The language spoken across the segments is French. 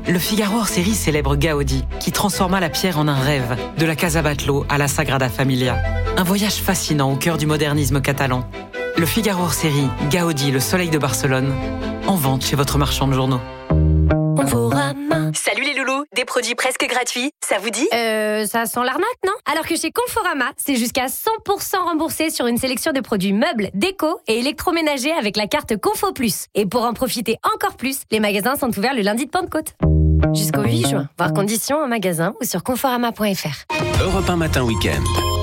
Le Figaro hors série célèbre Gaudi, qui transforma la pierre en un rêve, de la Casa Batlló à la Sagrada Familia. Un voyage fascinant au cœur du modernisme catalan. Le Figaro hors série, Gaudi, le soleil de Barcelone, en vente chez votre marchand de journaux. Salut les loulous, des produits presque gratuits, ça vous dit ? Ça sent l'arnaque, non ? Alors que chez Conforama, c'est jusqu'à 100% remboursé sur une sélection de produits meubles, déco et électroménagers avec la carte Confo Plus. Et pour en profiter encore plus, les magasins sont ouverts le lundi de Pentecôte. Jusqu'au 8 juin. Voir conditions en magasin ou sur conforama.fr. Europe 1 Matin Week-end.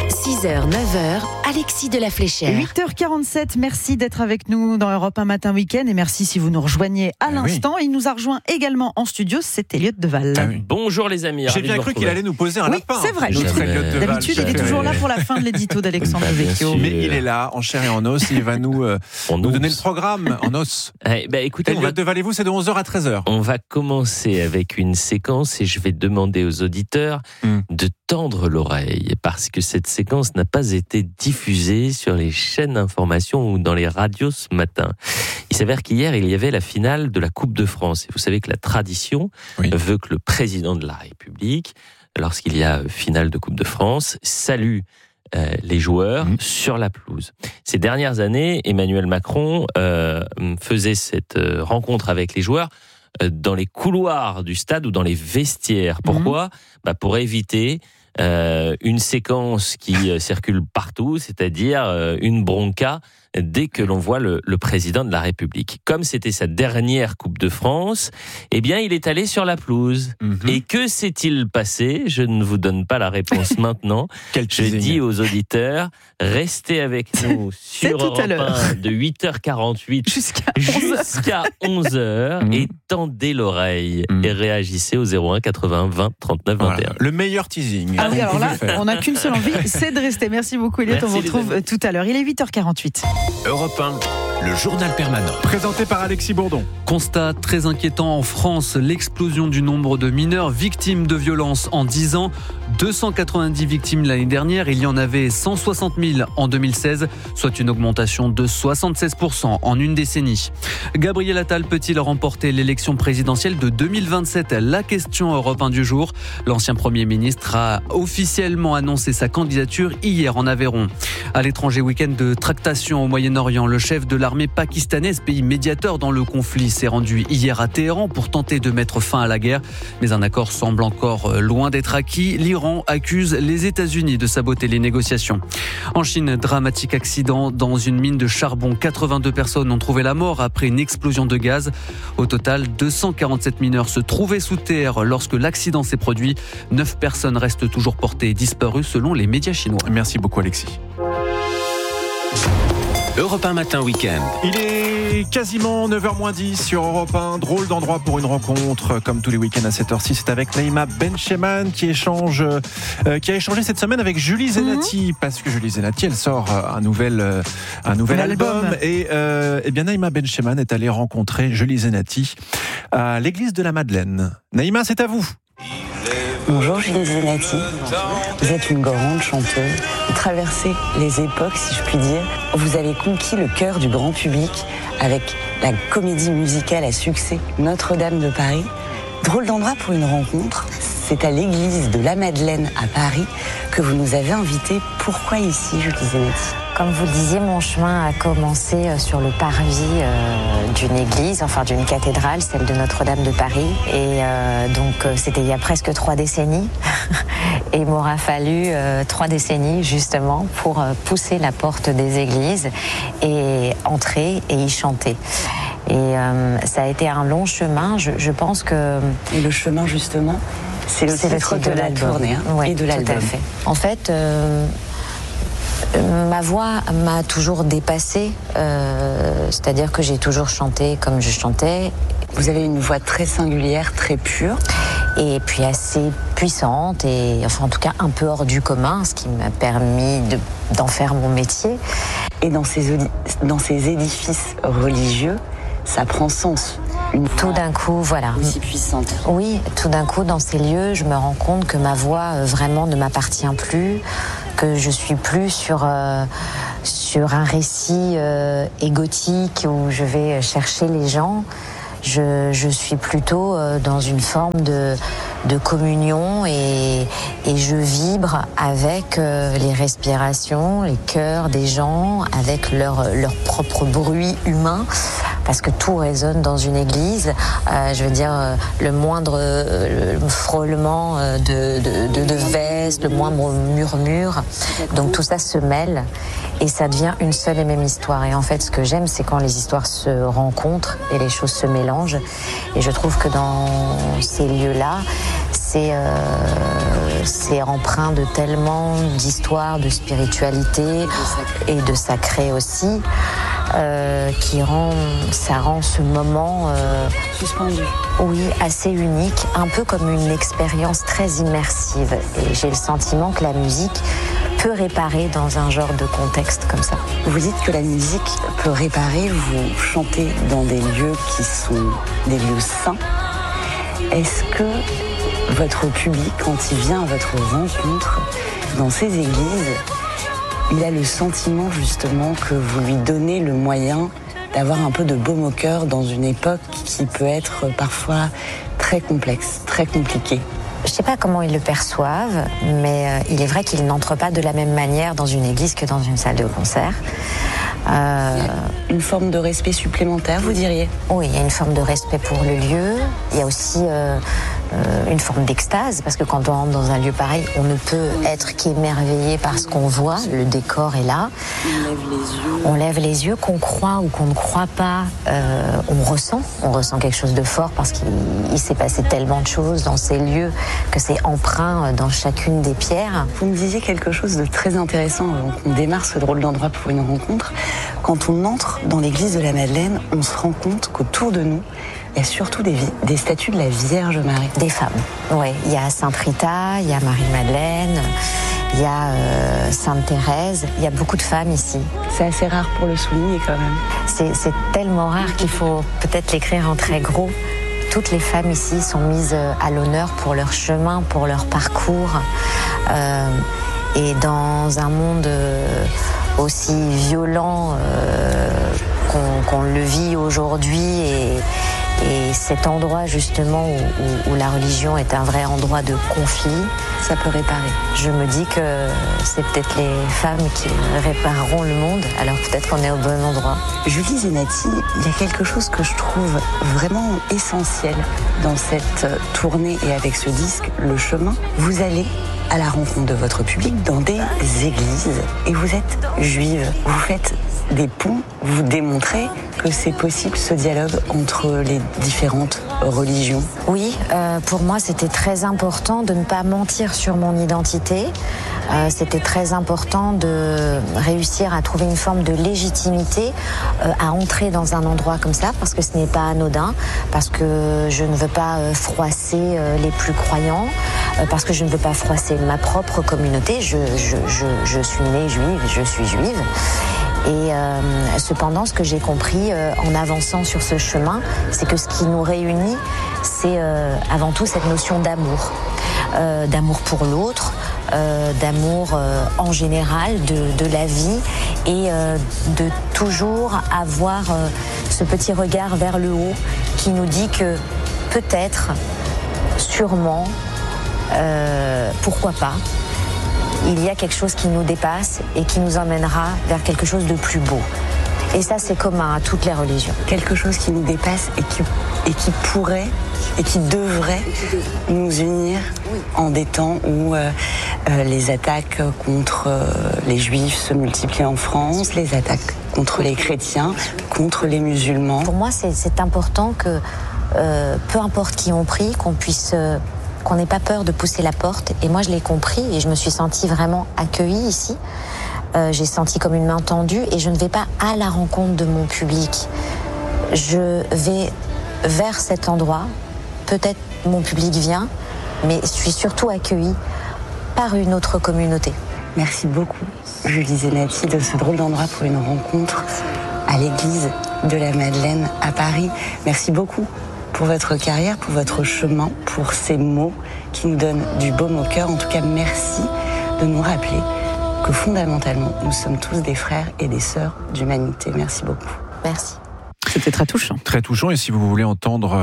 6h, 9h, Alexis de la Fléchère. 8h47, merci d'être avec nous dans Europe 1 Matin Week-end et merci si vous nous rejoignez à l'instant. Il nous a rejoint également en studio, c'est Elliot Deval. Bonjour les amis. J'ai bien cru qu'il allait nous poser un lapin. C'est vrai. D'habitude, il est toujours là pour la fin de l'édito d'Alexandre Vecchio. Mais il est là, en chair et en os, il va nous donner le programme en os. Écoutez, Elliot Deval et vous, c'est de 11h à 13h. On va commencer avec une séquence et je vais demander aux auditeurs de tendre l'oreille parce que cette séquence n'a pas été diffusée sur les chaînes d'information ou dans les radios ce matin. Il s'avère qu'hier, il y avait la finale de la Coupe de France. Et vous savez que la tradition veut que le président de la République, lorsqu'il y a finale de Coupe de France, salue les joueurs sur la pelouse. Ces dernières années, Emmanuel Macron faisait cette rencontre avec les joueurs dans les couloirs du stade ou dans les vestiaires. Pourquoi ? Pour éviter une séquence qui circule partout, c'est-à-dire une bronca dès que l'on voit le président de la République. Comme c'était sa dernière Coupe de France, eh bien, il est allé sur la pelouse. Et que s'est-il passé ? Je ne vous donne pas la réponse maintenant. Je dis aux auditeurs, restez avec nous sur Europe 1 de 8h48 jusqu'à 11h et tendez l'oreille et réagissez au 01 80 20 39 21. Voilà. Le meilleur teasing. Ah oui, alors là, on n'a qu'une seule envie, c'est de rester. Merci beaucoup, Elliot. On vous retrouve tout à l'heure. Il est 8h48. Europe 1, le journal permanent. Présenté par Alexis Bourdon. Constat très inquiétant en France, l'explosion du nombre de mineurs victimes de violences en 10 ans. 290 victimes l'année dernière, il y en avait 160 000 en 2016, soit une augmentation de 76% en une décennie. Gabriel Attal peut-il remporter l'élection présidentielle de 2027 ? La question Europe 1 du jour. L'ancien Premier ministre a officiellement annoncé sa candidature hier en Aveyron. À l'étranger, week-end de tractation au Moyen-Orient, le chef de l'armée pakistanaise, pays médiateur dans le conflit, s'est rendu hier à Téhéran pour tenter de mettre fin à la guerre. Mais un accord semble encore loin d'être acquis. L'Iran accuse les États-Unis de saboter les négociations. En Chine, dramatique accident dans une mine de charbon. 82 personnes ont trouvé la mort après une explosion de gaz. Au total, 247 mineurs se trouvaient sous terre lorsque l'accident s'est produit. 9 personnes restent toujours portées disparues selon les médias chinois. Merci beaucoup Alexis. Europe 1 Matin Week-end. Il est quasiment 9h-10 sur Europe 1. Drôle d'endroit pour une rencontre, comme tous les week-ends à cette heure-ci. C'est avec Naïma Bencheman qui a échangé cette semaine avec Julie Zenati. Parce que Julie Zenati, elle sort un nouvel album. Et bien Naïma Bencheman est allée rencontrer Julie Zenati à l'église de la Madeleine. Naïma, c'est à vous. Bonjour Julie Zenati, vous êtes une grande chanteuse, vous traversez les époques si je puis dire, vous avez conquis le cœur du grand public avec la comédie musicale à succès Notre-Dame de Paris. Drôle d'endroit pour une rencontre, c'est à l'église de la Madeleine à Paris que vous nous avez invités. Pourquoi ici Julie Zenati ? Comme vous le disiez, mon chemin a commencé sur le parvis d'une église, enfin d'une cathédrale, celle de Notre-Dame de Paris. Et donc c'était il y a presque 3 décennies. Et il m'aura fallu 3 décennies justement pour pousser la porte des églises et entrer et y chanter. Et ça a été un long chemin, je pense que... Et le chemin justement, c'est le titre de la tournée et de l'album. Tout à fait. En fait... ma voix m'a toujours dépassée, c'est-à-dire que j'ai toujours chanté comme je chantais. Vous avez une voix très singulière, très pure. Et puis assez puissante, et enfin en tout cas un peu hors du commun, ce qui m'a permis d'en faire mon métier. Et dans ces édifices religieux, ça prend sens. Tout d'un coup, voilà. Aussi puissante. Oui, tout d'un coup, dans ces lieux, je me rends compte que ma voix vraiment ne m'appartient plus, que je suis plus sur un récit égotique où je vais chercher les gens. Je suis plutôt dans une forme de communion et je vibre avec les respirations, les cœurs des gens, avec leur propre bruit humain, parce que tout résonne dans une église. Je veux dire, le moindre frôlement de veste, le moindre murmure, donc tout ça se mêle et ça devient une seule et même histoire. Et en fait, ce que j'aime, c'est quand les histoires se rencontrent et les choses se mélangent. Et je trouve que dans ces lieux-là, c'est empreint de tellement d'histoires, de spiritualité et de sacré aussi, ça rend ce moment suspendu. Oui, assez unique, un peu comme une expérience très immersive. Et j'ai le sentiment que la musique peut réparer dans un genre de contexte comme ça. Vous dites que la musique peut réparer, vous chantez dans des lieux qui sont des lieux saints. Est-ce que votre public, quand il vient à votre rencontre dans ces églises, il a le sentiment justement que vous lui donnez le moyen d'avoir un peu de baume au cœur dans une époque qui peut être parfois très complexe, très compliquée? Je ne sais pas comment ils le perçoivent, mais il est vrai qu'ils n'entrent pas de la même manière dans une église que dans une salle de concert. Une forme de respect supplémentaire, vous diriez? Oui, il y a une forme de respect pour le lieu. Il y a aussi une forme d'extase, parce que quand on rentre dans un lieu pareil, on ne peut être qu'émerveillé par ce qu'on voit. Le décor est là. On lève les yeux, qu'on croit ou qu'on ne croit pas, on ressent quelque chose de fort, parce qu'il s'est passé tellement de choses dans ces lieux que c'est empreint dans chacune des pierres. Vous me disiez quelque chose de très intéressant avant qu'on démarre ce drôle d'endroit pour une rencontre. Quand on entre dans l'église de la Madeleine, on se rend compte qu'autour de nous, il y a surtout des statues de la Vierge Marie. Des femmes, oui. Il y a Sainte Rita, il y a Marie-Madeleine, il y a Sainte Thérèse. Il y a beaucoup de femmes ici. C'est assez rare pour le souligner quand même. C'est tellement rare qu'il faut peut-être l'écrire en très gros. Toutes les femmes ici sont mises à l'honneur pour leur chemin, pour leur parcours. Et dans un monde aussi violent qu'on le vit aujourd'hui, et cet endroit justement où la religion est un vrai endroit de conflit, ça peut réparer. Je me dis que c'est peut-être les femmes qui répareront le monde, alors peut-être qu'on est au bon endroit. Julie Zenati, il y a quelque chose que je trouve vraiment essentiel dans cette tournée et avec ce disque, Le Chemin. Vous allez à la rencontre de votre public dans des églises et vous êtes juive. Vous faites des ponts, vous démontrez que c'est possible ce dialogue entre les différentes religions. Oui, pour moi c'était très important de ne pas mentir sur mon identité. C'était très important de réussir à trouver une forme de légitimité à entrer dans un endroit comme ça, parce que ce n'est pas anodin, parce que je ne veux pas froisser les plus croyants, parce que je ne veux pas froisser ma propre communauté. Je suis née juive, je suis juive. Et cependant, ce que j'ai compris en avançant sur ce chemin, c'est que ce qui nous réunit, c'est avant tout cette notion d'amour. D'amour pour l'autre, d'amour en général, de la vie, et de toujours avoir ce petit regard vers le haut qui nous dit que peut-être, sûrement, pourquoi pas, il y a quelque chose qui nous dépasse et qui nous emmènera vers quelque chose de plus beau. Et ça, c'est commun à toutes les religions. Quelque chose qui nous dépasse et qui pourrait et qui devrait nous unir en des temps où les attaques contre les juifs se multiplient en France, les attaques contre les chrétiens, contre les musulmans. Pour moi, c'est important que, peu importe qui on prie, qu'on n'ait pas peur de pousser la porte. Et moi, je l'ai compris et je me suis sentie vraiment accueillie ici. J'ai senti comme une main tendue et je ne vais pas à la rencontre de mon public. Je vais vers cet endroit. Peut-être mon public vient, mais je suis surtout accueillie par une autre communauté. Merci beaucoup, Julie Zenati, de ce drôle d'endroit pour une rencontre à l'église de la Madeleine à Paris. Merci beaucoup pour votre carrière, pour votre chemin, pour ces mots qui nous donnent du baume au cœur. En tout cas, merci de nous rappeler que fondamentalement, nous sommes tous des frères et des sœurs d'humanité. Merci beaucoup. Merci. C'était très touchant. Très touchant. Et si vous voulez entendre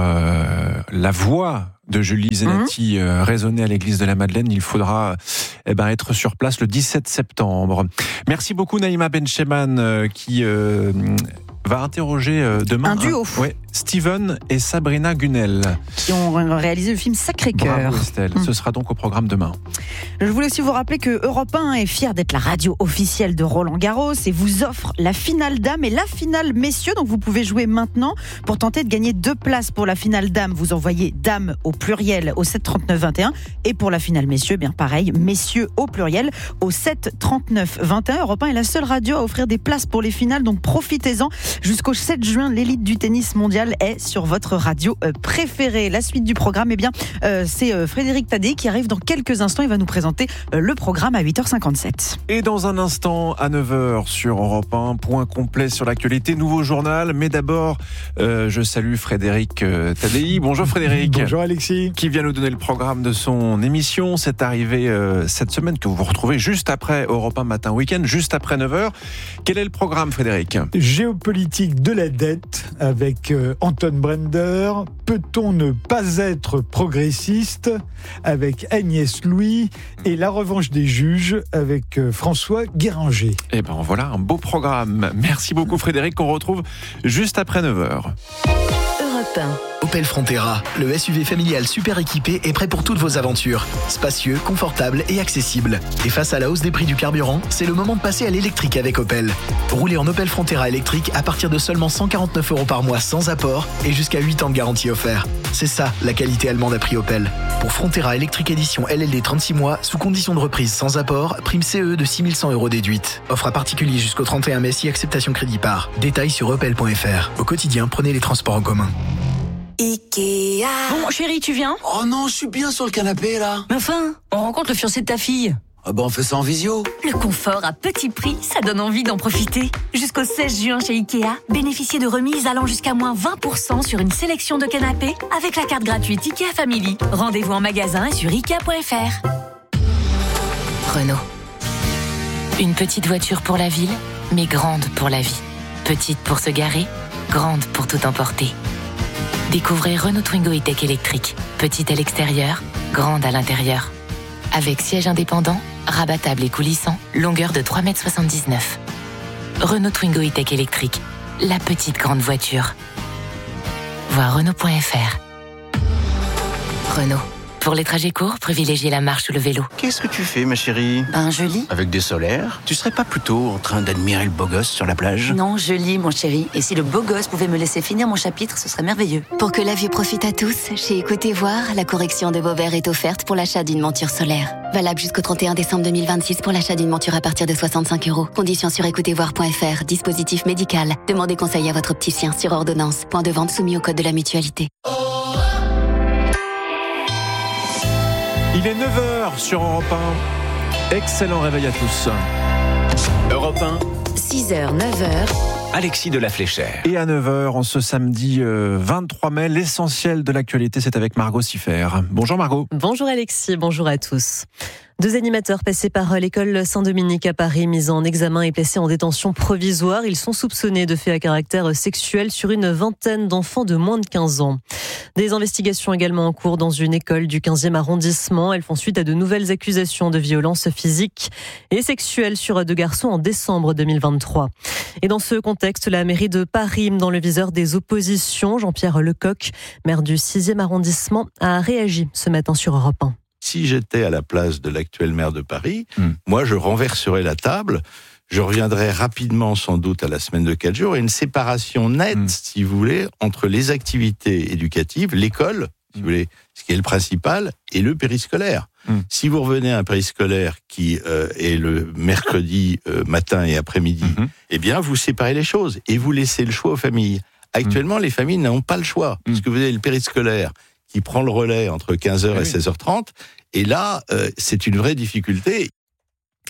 la voix de Julie Zenati résonner à l'église de la Madeleine, il faudra être sur place le 17 septembre. Merci beaucoup Naïma Bencheman qui va interroger demain un duo. Steven et Sabrina Gunel. Qui ont réalisé le film Sacré-Cœur. Bravo Estelle, ce sera donc au programme demain. Je voulais aussi vous rappeler que Europe 1 est fier d'être la radio officielle de Roland-Garros et vous offre la finale dames et la finale messieurs. Donc vous pouvez jouer maintenant pour tenter de gagner 2 places pour la finale dames. Vous envoyez dames au pluriel au 7 39 21 et pour la finale messieurs, bien pareil, messieurs au pluriel au 7 39 21. Europe 1 est la seule radio à offrir des places pour les finales, donc profitez-en. Jusqu'au 7 juin, l'élite du tennis mondial est sur votre radio préférée. La suite du programme, c'est Frédéric Tadé qui arrive dans quelques instants. Il va nous présenter le programme à 8h57. Et dans un instant, à 9h sur Europe 1, point complet sur l'actualité, nouveau journal. Mais d'abord, je salue Frédéric Tadei. Bonjour Frédéric. Bonjour Alexis. Qui vient nous donner le programme de son émission. C'est arrivé cette semaine que vous retrouvez juste après Europe 1 Matin Week-end, juste après 9h. Quel est le programme Frédéric ? Géopolitique de la dette avec Anton Brender. Peut-on ne pas être progressiste avec Agnès Louis et la revanche des juges avec François Guéranger. Et ben voilà un beau programme. Merci beaucoup Frédéric, qu'on retrouve juste après 9h. Europe 1. Opel Frontera, le SUV familial super équipé est prêt pour toutes vos aventures. Spacieux, confortable et accessible. Et face à la hausse des prix du carburant, c'est le moment de passer à l'électrique avec Opel. Roulez en Opel Frontera électrique à partir de seulement 149 € par mois sans apport et jusqu'à 8 ans de garantie offert. C'est ça, la qualité allemande à prix Opel. Pour Frontera électrique édition LLD 36 mois, sous condition de reprise sans apport, prime CE de 6 100 € déduite. Offre à particulier jusqu'au 31 mai si acceptation crédit par. Détails sur opel.fr. Au quotidien, prenez les transports en commun. Ikea. Bon, chérie, tu viens ? Oh non, je suis bien sur le canapé, là. Mais enfin, on rencontre le fiancé de ta fille. Ah bah on fait ça en visio. Le confort à petit prix, ça donne envie d'en profiter. Jusqu'au 16 juin chez Ikea, bénéficiez de remises allant jusqu'à moins 20% sur une sélection de canapés avec la carte gratuite Ikea Family. Rendez-vous en magasin et sur Ikea.fr. Renault. Une petite voiture pour la ville, mais grande pour la vie. Petite pour se garer, grande pour tout emporter. Découvrez Renault Twingo E-Tech électrique. Petite à l'extérieur, grande à l'intérieur. Avec siège indépendant, rabattable et coulissant, longueur de 3,79 m. Renault Twingo E-Tech électrique. La petite grande voiture. Voir Renault.fr. Renault. Pour les trajets courts, privilégiez la marche ou le vélo. Qu'est-ce que tu fais, ma chérie ? Je lis. Avec des solaires ? Tu serais pas plutôt en train d'admirer le beau gosse sur la plage ? Non, je lis, mon chéri. Et si le beau gosse pouvait me laisser finir mon chapitre, ce serait merveilleux. Pour que la vue profite à tous, chez Écoutez Voir, la correction de vos verres est offerte pour l'achat d'une monture solaire. Valable jusqu'au 31 décembre 2026 pour l'achat d'une monture à partir de 65 €. Conditions sur écoutezvoir.fr. Dispositif médical. Demandez conseil à votre opticien sur ordonnance. Point de vente soumis au code de la mutualité. Il est 9h sur Europe 1. Excellent réveil à tous. Europe 1. 6h, 9h. Alexis de la Fléchère. Et à 9h, en ce samedi 23 mai, l'essentiel de l'actualité, c'est avec Margot Siffer. Bonjour Margot. Bonjour Alexis, bonjour à tous. 2 animateurs passés par l'école Saint-Dominique à Paris, mis en examen et placés en détention provisoire. Ils sont soupçonnés de faits à caractère sexuel sur une vingtaine d'enfants de moins de 15 ans. Des investigations également en cours dans une école du 15e arrondissement. Elles font suite à de nouvelles accusations de violences physiques et sexuelles sur 2 garçons en décembre 2023. Et dans ce contexte, la mairie de Paris, dans le viseur des oppositions, Jean-Pierre Lecoq, maire du 6e arrondissement, a réagi ce matin sur Europe 1. Si j'étais à la place de l'actuel maire de Paris, moi je renverserais la table, je reviendrais rapidement sans doute à la semaine de 4 jours et une séparation nette, si vous voulez, entre les activités éducatives, l'école, si vous voulez, ce qui est le principal, et le périscolaire. Si vous revenez à un périscolaire qui est le mercredi matin et après-midi, eh bien vous séparez les choses et vous laissez le choix aux familles. Actuellement, les familles n'ont pas le choix, puisque vous avez le périscolaire qui prend le relais entre 15h et 16h30. Et là, c'est une vraie difficulté.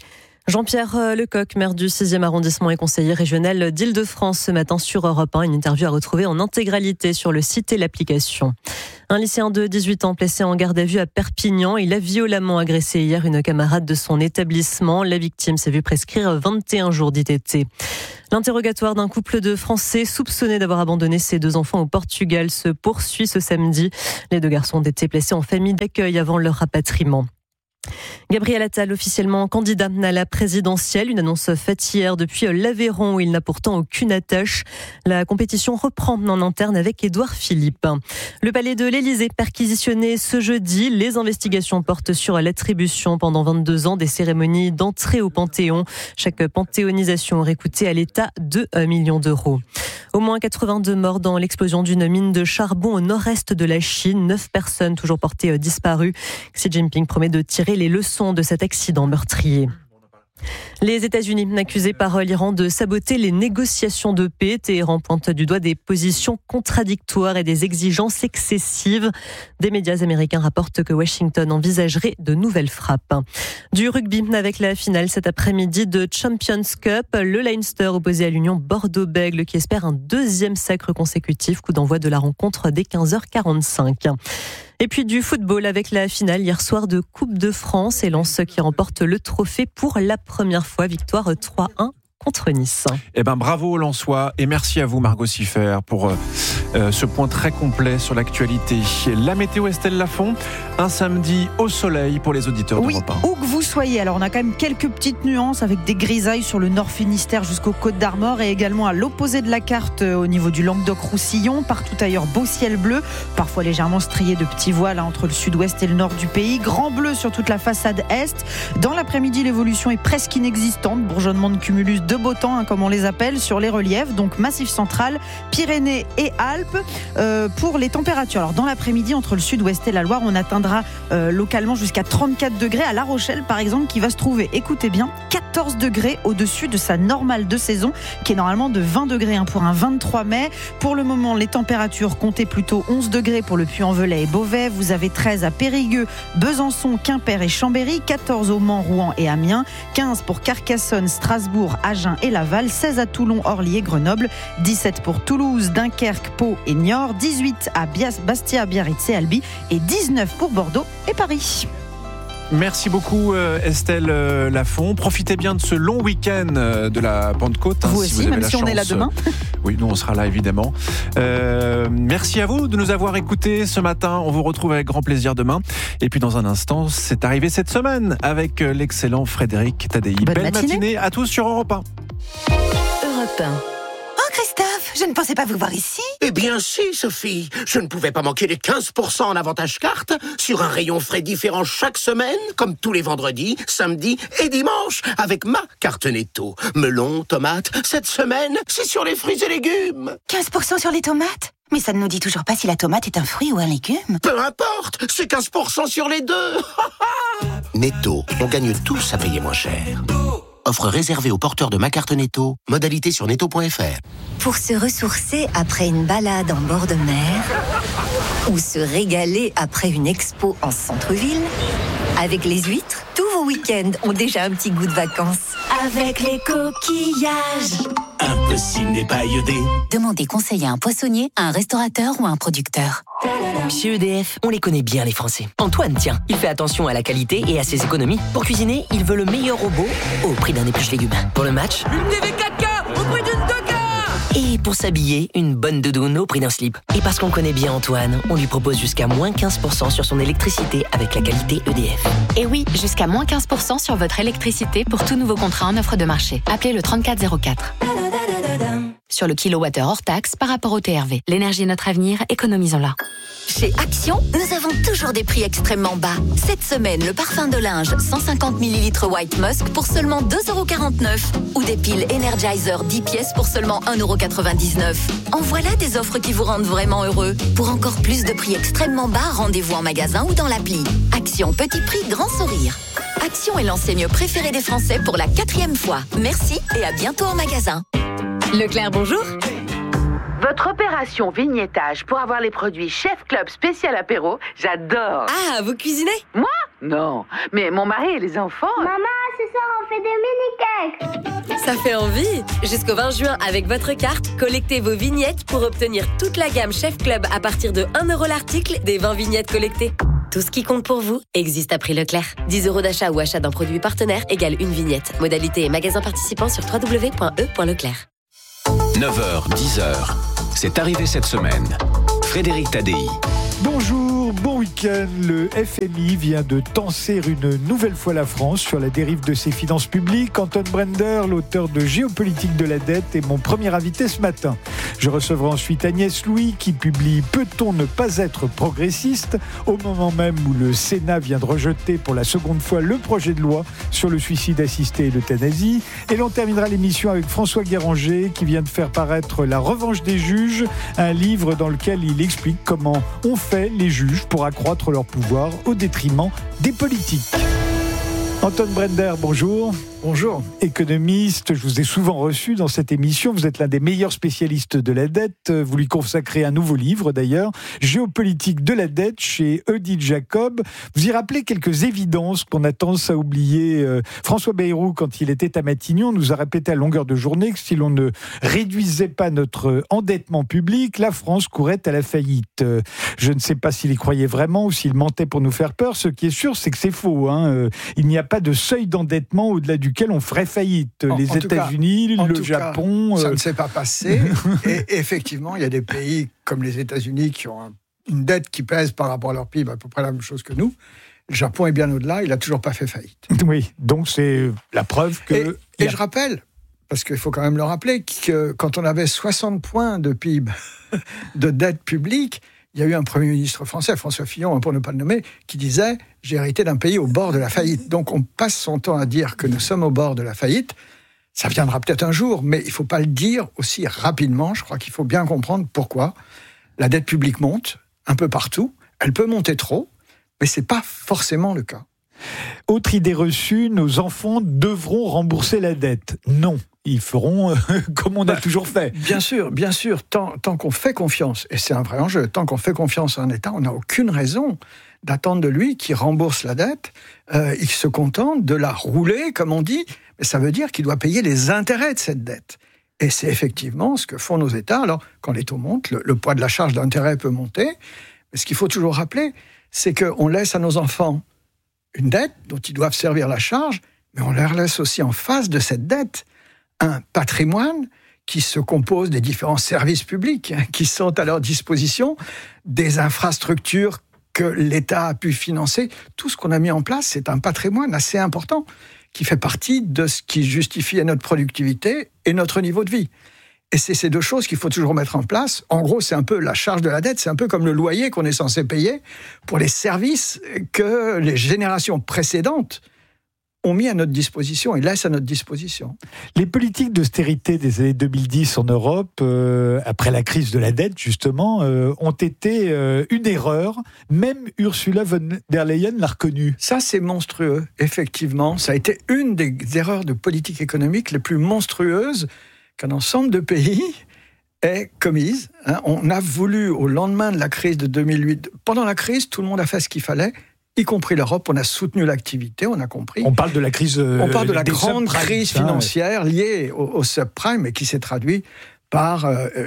Jean-Pierre Lecoq, maire du 6e arrondissement et conseiller régional d'Île-de-France ce matin sur Europe 1. Une interview à retrouver en intégralité sur le site et l'application. Un lycéen de 18 ans placé en garde à vue à Perpignan. Il a violemment agressé hier une camarade de son établissement. La victime s'est vue prescrire 21 jours d'ITT. L'interrogatoire d'un couple de Français soupçonnés d'avoir abandonné ses 2 enfants au Portugal se poursuit ce samedi. Les 2 garçons ont été placés en famille d'accueil avant leur rapatriement. Gabriel Attal, officiellement candidat à la présidentielle, une annonce faite hier depuis l'Aveyron où il n'a pourtant aucune attache. La compétition reprend en interne avec Édouard Philippe. Le palais de l'Élysée perquisitionné ce jeudi. Les investigations portent sur l'attribution pendant 22 ans des cérémonies d'entrée au Panthéon. Chaque panthéonisation aurait coûté à l'État 2 millions d'euros. Au moins 82 morts dans l'explosion d'une mine de charbon au nord-est de la Chine. 9 personnes toujours portées disparues. Xi Jinping promet de tirer les leçons de cet accident meurtrier. Les États-Unis accusés par l'Iran de saboter les négociations de paix. Téhéran pointe du doigt des positions contradictoires et des exigences excessives. Des médias américains rapportent que Washington envisagerait de nouvelles frappes. Du rugby avec la finale cet après-midi de Champions Cup. Le Leinster opposé à l'Union Bordeaux-Bègles qui espère un 2e sacre consécutif. Coup d'envoi de la rencontre dès 15h45. Et puis du football avec la finale hier soir de Coupe de France et Lens qui remporte le trophée pour la première fois. Victoire 3-1 contre Nice. Eh ben bravo aux Lensois et merci à vous Margot Siffer pour ce point très complet sur l'actualité. La météo Estelle Lafont, un samedi au soleil pour les auditeurs d'Europe 1. Où que vous soyez, alors on a quand même quelques petites nuances avec des grisailles sur le nord Finistère jusqu'aux Côtes d'Armor et également à l'opposé de la carte au niveau du Languedoc-Roussillon. Partout ailleurs, beau ciel bleu, parfois légèrement strié de petits voiles entre le sud-ouest et le nord du pays. Grand bleu sur toute la façade est. Dans l'après-midi, l'évolution est presque inexistante. Bourgeonnement de cumulus de beau temps, comme on les appelle, sur les reliefs, donc Massif central, Pyrénées et Alpes. Pour les températures, alors dans l'après-midi, entre le sud-ouest et la Loire, on atteindra localement jusqu'à 34 degrés à La Rochelle, par exemple, qui va se trouver, écoutez bien, 14 degrés au-dessus de sa normale de saison, qui est normalement de 20 degrés pour un 23 mai. Pour le moment, les températures comptaient plutôt 11 degrés pour le Puy-en-Velay et Beauvais. Vous avez 13 à Périgueux, Besançon, Quimper et Chambéry, 14 au Mans, Rouen et Amiens, 15 pour Carcassonne, Strasbourg, Agen et Laval, 16 à Toulon, Orly et Grenoble, 17 pour Toulouse, Dunkerque, Pau et Niort, 18 à Bastia, Biarritz et Albi et 19 pour Bordeaux et Paris. Merci beaucoup Estelle Lafont. Profitez bien de ce long week-end de la Pentecôte. Vous si aussi, vous même si on est là demain. Oui, nous on sera là évidemment. Merci à vous de nous avoir écoutés ce matin. On vous retrouve avec grand plaisir demain. Et puis dans un instant, c'est arrivé cette semaine avec l'excellent Frédéric Tadei. Belle matinée à tous sur Europe 1. Europe 1. Oh Christophe, je ne pensais pas vous voir ici. Eh bien si, Sophie. Je ne pouvais pas manquer les 15% en avantage carte sur un rayon frais différent chaque semaine, comme tous les vendredis, samedis et dimanches, avec ma carte Netto. Melon, tomates, cette semaine, c'est sur les fruits et légumes. 15% sur les tomates ? Mais ça ne nous dit toujours pas si la tomate est un fruit ou un légume. Peu importe, c'est 15% sur les deux. Netto, on gagne tous à payer moins cher. Offre réservée aux porteurs de ma carte Netto. Modalité sur netto.fr. Pour se ressourcer après une balade en bord de mer ou se régaler après une expo en centre-ville, avec les huîtres, tous vos week-ends ont déjà un petit goût de vacances. Avec les coquillages. Impossible n'est pas iodé. Demandez conseil à un poissonnier, à un restaurateur ou à un producteur. Chez EDF, on les connaît bien les Français. Antoine, tiens, il fait attention à la qualité et à ses économies. Pour cuisiner, il veut le meilleur robot au prix d'un épluche légumes. Pour le match, une TV 4K au prix d'une 2K. Et pour s'habiller, une bonne doudoune au prix d'un slip. Et parce qu'on connaît bien Antoine, on lui propose jusqu'à moins 15% sur son électricité avec la qualité EDF. Et oui, jusqu'à moins 15% sur votre électricité pour tout nouveau contrat en offre de marché. Appelez le 3404. Sur le kilowattheure hors taxe par rapport au TRV. L'énergie est notre avenir, économisons-la. Chez Action, nous avons toujours des prix extrêmement bas. Cette semaine, le parfum de linge 150 ml White Musk pour seulement 2,49 € ou des piles Energizer 10 pièces pour seulement 1,99 €. En voilà des offres qui vous rendent vraiment heureux. Pour encore plus de prix extrêmement bas, rendez-vous en magasin ou dans l'appli. Action, petit prix, grand sourire. Action est l'enseigne préférée des Français pour la 4e fois. Merci et à bientôt en magasin. Leclerc, bonjour. Votre opération vignettage pour avoir les produits Chef Club spécial apéro, j'adore. Ah, vous cuisinez ? Moi ? Non, mais mon mari et les enfants... Maman, ce soir on fait des mini-cakes. Ça fait envie. Jusqu'au 20 juin, avec votre carte, collectez vos vignettes pour obtenir toute la gamme Chef Club à partir de 1 € l'article des 20 vignettes collectées. Tout ce qui compte pour vous existe à prix Leclerc. 10 € d'achat ou achat d'un produit partenaire égale une vignette. Modalité et magasin participant sur www.e.leclerc. 9h, 10h. C'est arrivé cette semaine. Frédéric Tadei. Bonjour, bon week-end. Le FMI vient de tancer une nouvelle fois la France sur la dérive de ses finances publiques. Anton Brender, l'auteur de Géopolitique de la dette, est mon premier invité ce matin. Je recevrai ensuite Agnès Louis qui publie « Peut-on ne pas être progressiste ?» au moment même où le Sénat vient de rejeter pour la seconde fois le projet de loi sur le suicide assisté et l'euthanasie. Et l'on terminera l'émission avec François Guéranger qui vient de faire paraître La revanche des juges, un livre dans lequel il explique comment on fait les juges pour accroître leur pouvoir au détriment des politiques. Anton Brender, bonjour. Bonjour. Économiste, je vous ai souvent reçu dans cette émission. Vous êtes l'un des meilleurs spécialistes de la dette. Vous lui consacrez un nouveau livre d'ailleurs, Géopolitique de la dette chez Odile Jacob. Vous y rappelez quelques évidences qu'on a tendance à oublier. François Bayrou, quand il était à Matignon, nous a répété à longueur de journée que si l'on ne réduisait pas notre endettement public, la France courait à la faillite. Je ne sais pas s'il y croyait vraiment ou s'il mentait pour nous faire peur. Ce qui est sûr, c'est que c'est faux. Il n'y a pas de seuil d'endettement au-delà duquel on ferait faillite. Les États-Unis, le Japon... ça ne s'est pas passé. Et effectivement, il y a des pays comme les États-Unis qui ont une dette qui pèse par rapport à leur PIB à peu près la même chose que nous. Le Japon est bien au-delà, il n'a toujours pas fait faillite. Oui, donc c'est la preuve que... Et je rappelle, parce qu'il faut quand même le rappeler, que quand on avait 60 points de PIB de dette publique, il y a eu un Premier ministre français, François Fillon, pour ne pas le nommer, qui disait « J'ai hérité d'un pays au bord de la faillite ». Donc on passe son temps à dire que nous sommes au bord de la faillite. Ça viendra peut-être un jour, mais il ne faut pas le dire aussi rapidement. Je crois qu'il faut bien comprendre pourquoi. La dette publique monte un peu partout. Elle peut monter trop, mais ce n'est pas forcément le cas. Autre idée reçue, nos enfants devront rembourser la dette. Non. Ils feront comme on a toujours fait. Bien sûr, tant qu'on fait confiance, et c'est un vrai enjeu, tant qu'on fait confiance à un État, on n'a aucune raison d'attendre de lui qu'il rembourse la dette. Il se contente de la rouler, comme on dit, mais ça veut dire qu'il doit payer les intérêts de cette dette. Et c'est effectivement ce que font nos États. Alors, quand les taux montent, le poids de la charge d'intérêt peut monter, mais ce qu'il faut toujours rappeler, c'est qu'on laisse à nos enfants une dette dont ils doivent servir la charge, mais on leur laisse aussi en face de cette dette un patrimoine qui se compose des différents services publics qui sont à leur disposition, des infrastructures que l'État a pu financer. Tout ce qu'on a mis en place, c'est un patrimoine assez important qui fait partie de ce qui justifie notre productivité et notre niveau de vie. Et c'est ces deux choses qu'il faut toujours mettre en place. En gros, c'est un peu la charge de la dette, c'est un peu comme le loyer qu'on est censé payer pour les services que les générations précédentes ont mis à notre disposition et laissent à notre disposition. Les politiques d'austérité des années 2010 en Europe, après la crise de la dette justement, ont été une erreur. Même Ursula von der Leyen l'a reconnu. Ça, c'est monstrueux, effectivement. Ça a été une des erreurs de politique économique les plus monstrueuses qu'un ensemble de pays ait commise. On a voulu, au lendemain de la crise de 2008, pendant la crise, tout le monde a fait ce qu'il fallait, y compris l'Europe, on a soutenu l'activité, on a compris. On parle de la crise... on parle de la grande crise financière liée au subprime et qui s'est traduite par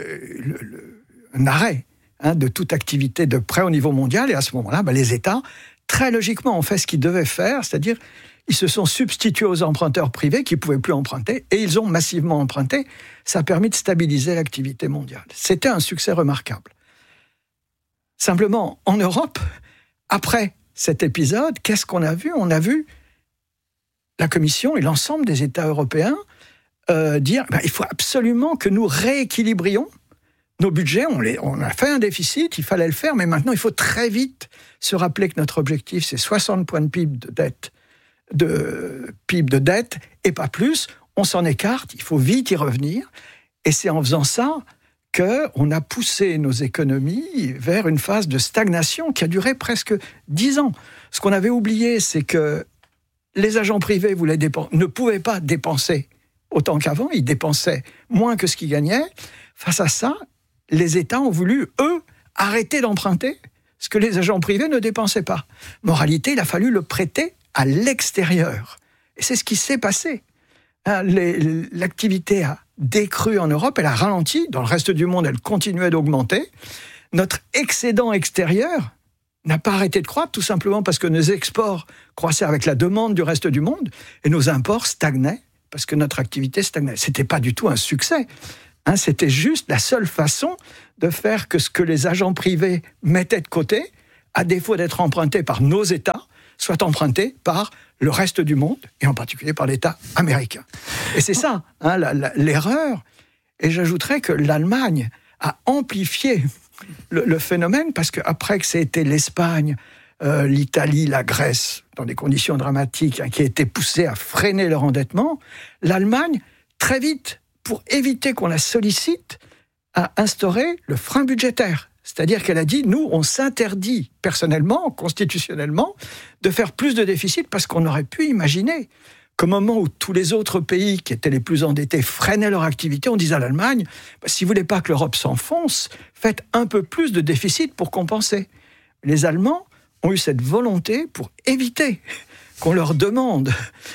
un arrêt de toute activité de prêt au niveau mondial. Et à ce moment-là, les États, très logiquement, ont fait ce qu'ils devaient faire, c'est-à-dire ils se sont substitués aux emprunteurs privés qui ne pouvaient plus emprunter et ils ont massivement emprunté. Ça a permis de stabiliser l'activité mondiale. C'était un succès remarquable. Simplement, en Europe, après cet épisode, qu'est-ce qu'on a vu ? On a vu la Commission et l'ensemble des États européens dire il faut absolument que nous rééquilibrions nos budgets. On a fait un déficit, il fallait le faire, mais maintenant il faut très vite se rappeler que notre objectif, c'est 60 points de PIB de dette et pas plus. On s'en écarte, il faut vite y revenir. Et c'est en faisant ça qu'on a poussé nos économies vers une phase de stagnation qui a duré presque 10 ans. Ce qu'on avait oublié, c'est que les agents privés ne pouvaient pas dépenser autant qu'avant, ils dépensaient moins que ce qu'ils gagnaient. Face à ça, les États ont voulu, eux, arrêter d'emprunter ce que les agents privés ne dépensaient pas. Moralité, il a fallu le prêter à l'extérieur. Et c'est ce qui s'est passé. L'activité a décru en Europe, elle a ralenti. Dans le reste du monde, elle continuait d'augmenter. Notre excédent extérieur n'a pas arrêté de croître, tout simplement parce que nos exports croissaient avec la demande du reste du monde et nos imports stagnaient parce que notre activité stagnait. C'était pas du tout un succès. C'était juste la seule façon de faire que ce que les agents privés mettaient de côté, à défaut d'être emprunté par nos États, soit emprunté par le reste du monde, et en particulier par l'État américain. Et c'est ça, l'erreur. Et j'ajouterais que l'Allemagne a amplifié le phénomène, parce qu'après que c'était l'Espagne, l'Italie, la Grèce, dans des conditions dramatiques, qui étaient poussées à freiner leur endettement, l'Allemagne, très vite, pour éviter qu'on la sollicite, a instauré le frein budgétaire. C'est-à-dire qu'elle a dit, nous, on s'interdit personnellement, constitutionnellement, de faire plus de déficit parce qu'on aurait pu imaginer qu'au moment où tous les autres pays qui étaient les plus endettés freinaient leur activité, on disait à l'Allemagne, si vous voulez pas que l'Europe s'enfonce, faites un peu plus de déficit pour compenser. Les Allemands ont eu cette volonté pour éviter qu'on leur demande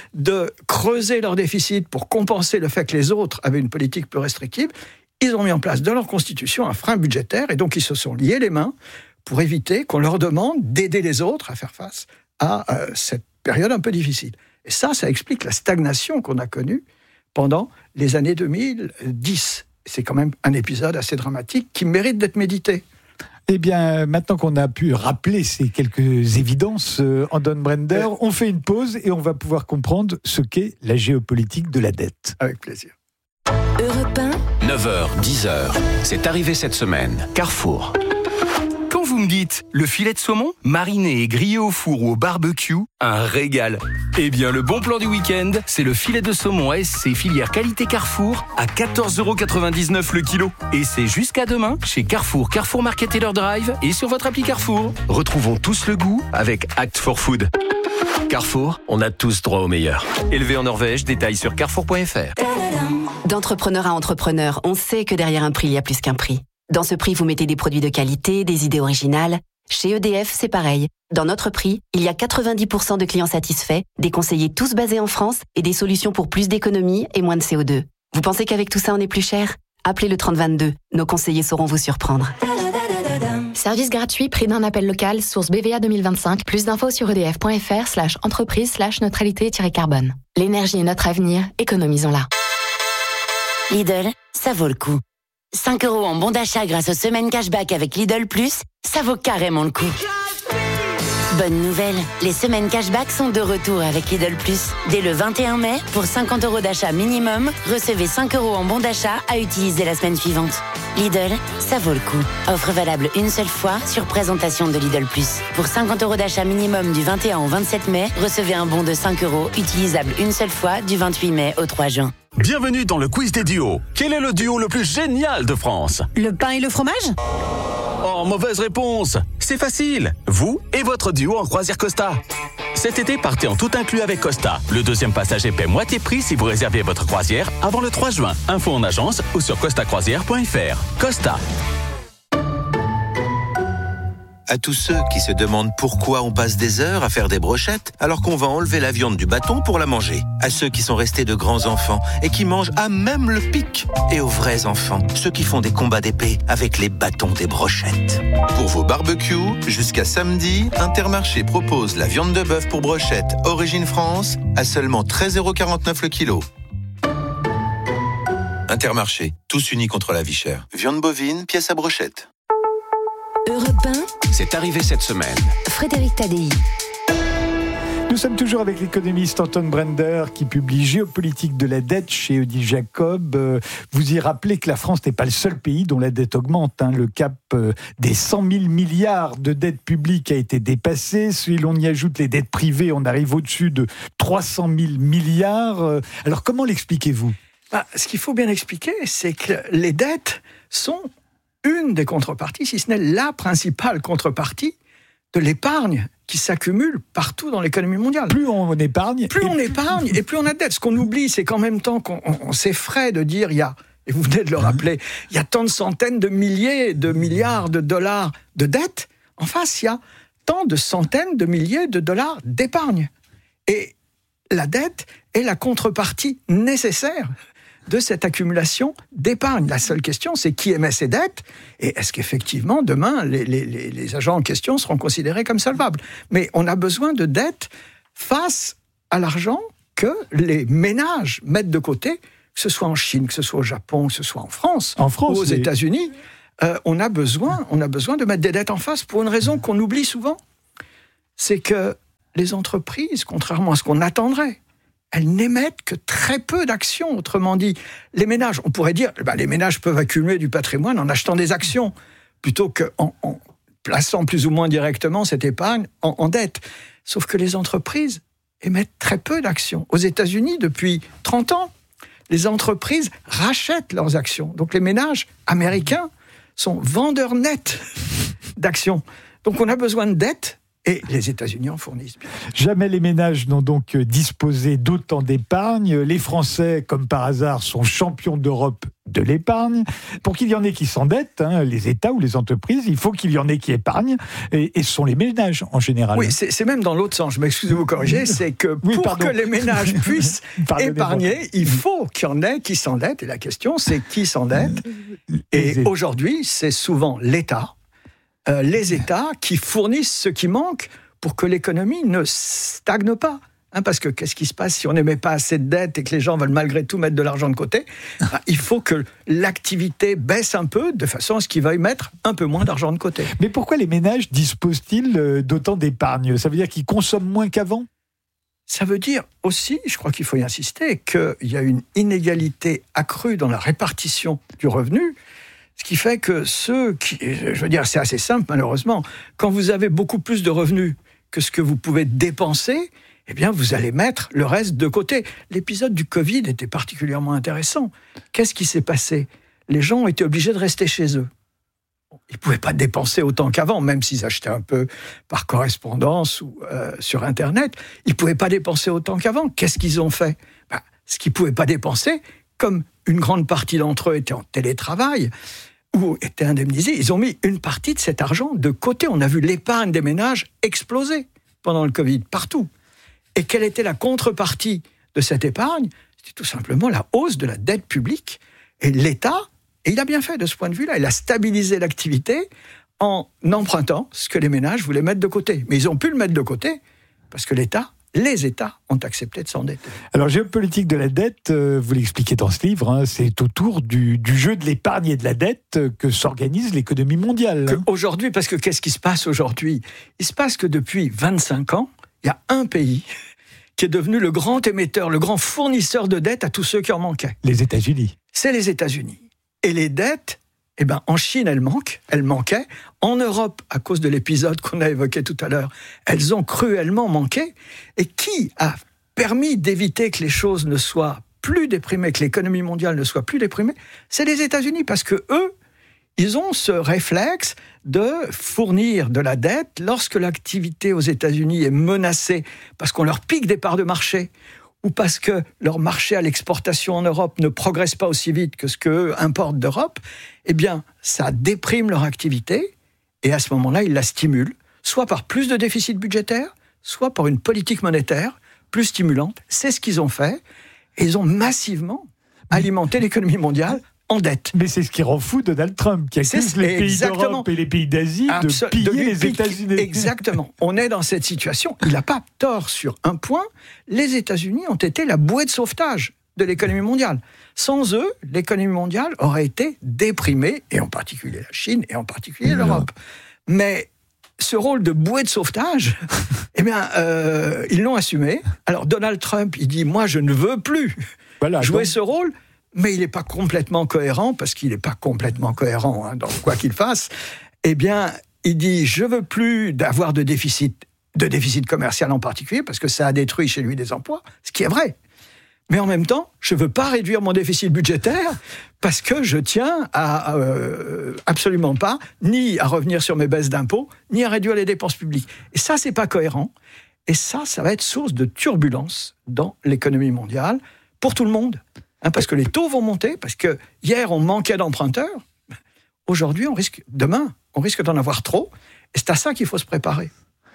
de creuser leur déficit pour compenser le fait que les autres avaient une politique plus restrictive. Ils ont mis en place dans leur constitution un frein budgétaire et donc ils se sont liés les mains pour éviter qu'on leur demande d'aider les autres à faire face à cette période un peu difficile. Et ça explique la stagnation qu'on a connue pendant les années 2010. C'est quand même un épisode assez dramatique qui mérite d'être médité. Eh bien, maintenant qu'on a pu rappeler ces quelques évidences, Anton Brender, on fait une pause et on va pouvoir comprendre ce qu'est la géopolitique de la dette. Avec plaisir. Europe 1. 9h, 10h, c'est arrivé cette semaine. Carrefour. Quand vous me dites le filet de saumon, mariné et grillé au four ou au barbecue, un régal. Eh bien, le bon plan du week-end, c'est le filet de saumon ASC filière qualité Carrefour à 14,99€ le kilo. Et c'est jusqu'à demain chez Carrefour, Carrefour Market Taylor Drive et sur votre appli Carrefour. Retrouvons tous le goût avec Act for Food. Carrefour, on a tous droit au meilleur. Élevé en Norvège, détails sur carrefour.fr. D'entrepreneur à entrepreneur, on sait que derrière un prix, il y a plus qu'un prix. Dans ce prix, vous mettez des produits de qualité, des idées originales. Chez EDF, c'est pareil. Dans notre prix, il y a 90% de clients satisfaits, des conseillers tous basés en France et des solutions pour plus d'économies et moins de CO2. Vous pensez qu'avec tout ça, on est plus cher ? Appelez le 3022. Nos conseillers sauront vous surprendre. Service gratuit, prix d'un appel local, source BVA 2025. Plus d'infos sur edf.fr/entreprise/neutralité-carbone. L'énergie est notre avenir, économisons-la. Lidl, ça vaut le coup. 5 € en bon d'achat grâce aux semaines cashback avec Lidl Plus, ça vaut carrément le coup. Bonne nouvelle, les semaines cashback sont de retour avec Lidl Plus. Dès le 21 mai, pour 50 € d'achat minimum, recevez 5 € en bon d'achat à utiliser la semaine suivante. Lidl, ça vaut le coup. Offre valable une seule fois sur présentation de Lidl Plus. Pour 50 € d'achat minimum du 21 au 27 mai, recevez un bon de 5 € utilisable une seule fois du 28 mai au 3 juin. Bienvenue dans le quiz des duos. Quel est le duo le plus génial de France ? Le pain et le fromage ? Oh, mauvaise réponse. C'est facile. Vous et votre duo en croisière Costa. Cet été, partez en tout inclus avec Costa. Le deuxième passager paie moitié prix si vous réservez votre croisière avant le 3 juin. Info en agence ou sur costacroisière.fr. Costa. À tous ceux qui se demandent pourquoi on passe des heures à faire des brochettes alors qu'on va enlever la viande du bâton pour la manger. À ceux qui sont restés de grands enfants et qui mangent à même le pic. Et aux vrais enfants, ceux qui font des combats d'épée avec les bâtons des brochettes. Pour vos barbecues, jusqu'à samedi, Intermarché propose la viande de bœuf pour brochette Origine France à seulement 13,49€ le kilo. Intermarché, tous unis contre la vie chère. Viande bovine, pièce à brochette. Europe 1. C'est arrivé cette semaine. Frédéric Tadei. Nous sommes toujours avec l'économiste Anton Brender qui publie Géopolitique de la dette chez Odile Jacob. Vous y rappelez que la France n'est pas le seul pays dont la dette augmente. Le cap des 100 000 milliards de dettes publiques a été dépassé. Si l'on y ajoute les dettes privées, on arrive au-dessus de 300 000 milliards. Alors comment l'expliquez-vous ? Ce qu'il faut bien expliquer, c'est que les dettes sont une des contreparties, si ce n'est la principale contrepartie de l'épargne qui s'accumule partout dans l'économie mondiale. Plus on épargne, et plus on a de dettes. Ce qu'on oublie, c'est qu'en même temps qu'on s'effraie de dire, il y a, et vous venez de le rappeler, il y a tant de centaines de milliers de milliards de dollars de dettes, en face, il y a tant de centaines de milliers de dollars d'épargne. Et la dette est la contrepartie nécessaire de cette accumulation d'épargne. La seule question, c'est qui émet ces dettes et est-ce qu'effectivement, demain, les agents en question seront considérés comme solvables. Mais on a besoin de dettes face à l'argent que les ménages mettent de côté, que ce soit en Chine, que ce soit au Japon, que ce soit en France ou aux États-Unis. On a besoin de mettre des dettes en face pour une raison qu'on oublie souvent. C'est que les entreprises, contrairement à ce qu'on attendrait, elles n'émettent que très peu d'actions. Autrement dit, les ménages, on pourrait dire, les ménages peuvent accumuler du patrimoine en achetant des actions, plutôt qu'en plaçant plus ou moins directement cette épargne en dette. Sauf que les entreprises émettent très peu d'actions. Aux États-Unis, depuis 30 ans, les entreprises rachètent leurs actions. Donc les ménages américains sont vendeurs nets d'actions. Donc on a besoin de dettes. Et les États-Unis en fournissent. Jamais les ménages n'ont donc disposé d'autant d'épargne. Les Français, comme par hasard, sont champions d'Europe de l'épargne. Pour qu'il y en ait qui s'endettent, les États ou les entreprises, il faut qu'il y en ait qui épargnent. Et ce sont les ménages, en général. Oui, c'est même dans l'autre sens. Je m'excuse de vous corriger. C'est que pour que les ménages puissent épargner, il faut qu'il y en ait qui s'endettent. Et la question, c'est qui s'endette. Et aujourd'hui, c'est souvent l'État. Les États qui fournissent ce qui manque pour que l'économie ne stagne pas. Parce que qu'est-ce qui se passe si on n'émet pas assez de dettes et que les gens veulent malgré tout mettre de l'argent de côté ? Il faut que l'activité baisse un peu de façon à ce qu'ils veuillent mettre un peu moins d'argent de côté. Mais pourquoi les ménages disposent-ils d'autant d'épargne ? Ça veut dire qu'ils consomment moins qu'avant ? Ça veut dire aussi, je crois qu'il faut y insister, qu'il y a une inégalité accrue dans la répartition du revenu. Ce qui fait que c'est assez simple malheureusement, quand vous avez beaucoup plus de revenus que ce que vous pouvez dépenser, eh bien vous allez mettre le reste de côté. L'épisode du Covid était particulièrement intéressant. Qu'est-ce qui s'est passé ? Les gens ont été obligés de rester chez eux. Ils ne pouvaient pas dépenser autant qu'avant, même s'ils achetaient un peu par correspondance ou sur Internet. Ils ne pouvaient pas dépenser autant qu'avant. Qu'est-ce qu'ils ont fait ? Ce qu'ils ne pouvaient pas dépenser, comme une grande partie d'entre eux étaient en télétravail ou étaient indemnisés, ils ont mis une partie de cet argent de côté. On a vu l'épargne des ménages exploser pendant le Covid, partout. Et quelle était la contrepartie de cette épargne ? C'était tout simplement la hausse de la dette publique. Et l'État, et il a bien fait de ce point de vue-là, il a stabilisé l'activité en empruntant ce que les ménages voulaient mettre de côté. Mais ils ont pu le mettre de côté parce que les États ont accepté de s'endetter. Alors, géopolitique de la dette, vous l'expliquez dans ce livre, c'est autour du jeu de l'épargne et de la dette que s'organise l'économie mondiale. Aujourd'hui, parce que qu'est-ce qui se passe aujourd'hui ? Il se passe que depuis 25 ans, il y a un pays qui est devenu le grand émetteur, le grand fournisseur de dettes à tous ceux qui en manquaient. Les États-Unis. C'est les États-Unis. Et les dettes, en Chine, elles manquaient. En Europe, à cause de l'épisode qu'on a évoqué tout à l'heure, elles ont cruellement manqué. Et qui a permis d'éviter que les choses ne soient plus déprimées, que l'économie mondiale ne soit plus déprimée ? C'est les États-Unis, parce que eux, ils ont ce réflexe de fournir de la dette lorsque l'activité aux États-Unis est menacée, parce qu'on leur pique des parts de marché, ou parce que leur marché à l'exportation en Europe ne progresse pas aussi vite que ce qu'eux importent d'Europe, ça déprime leur activité, et à ce moment-là, ils la stimulent, soit par plus de déficit budgétaire, soit par une politique monétaire plus stimulante. C'est ce qu'ils ont fait, et ils ont massivement alimenté l'économie mondiale en dette. Mais c'est ce qui rend fou Donald Trump, qui accuse les pays d'Europe et les pays d'Asie de piller les États-Unis. Exactement. On est dans cette situation. Il n'a pas tort sur un point. Les États-Unis ont été la bouée de sauvetage de l'économie mondiale. Sans eux, l'économie mondiale aurait été déprimée, et en particulier la Chine, et en particulier l'Europe. Mais ce rôle de bouée de sauvetage, ils l'ont assumé. Alors Donald Trump, il dit « Moi, je ne veux plus jouer ce rôle ». Mais il n'est pas complètement cohérent, parce qu'il n'est pas complètement cohérent dans quoi qu'il fasse. Il dit, je ne veux plus d'avoir de déficit commercial en particulier, parce que ça a détruit chez lui des emplois, ce qui est vrai. Mais en même temps, je ne veux pas réduire mon déficit budgétaire, parce que je tiens à absolument pas, ni à revenir sur mes baisses d'impôts, ni à réduire les dépenses publiques. Et ça, ce n'est pas cohérent. Et ça va être source de turbulence dans l'économie mondiale, pour tout le monde. Parce que les taux vont monter, parce que hier, on manquait d'emprunteurs. Aujourd'hui, demain, on risque d'en avoir trop. Et c'est à ça qu'il faut se préparer.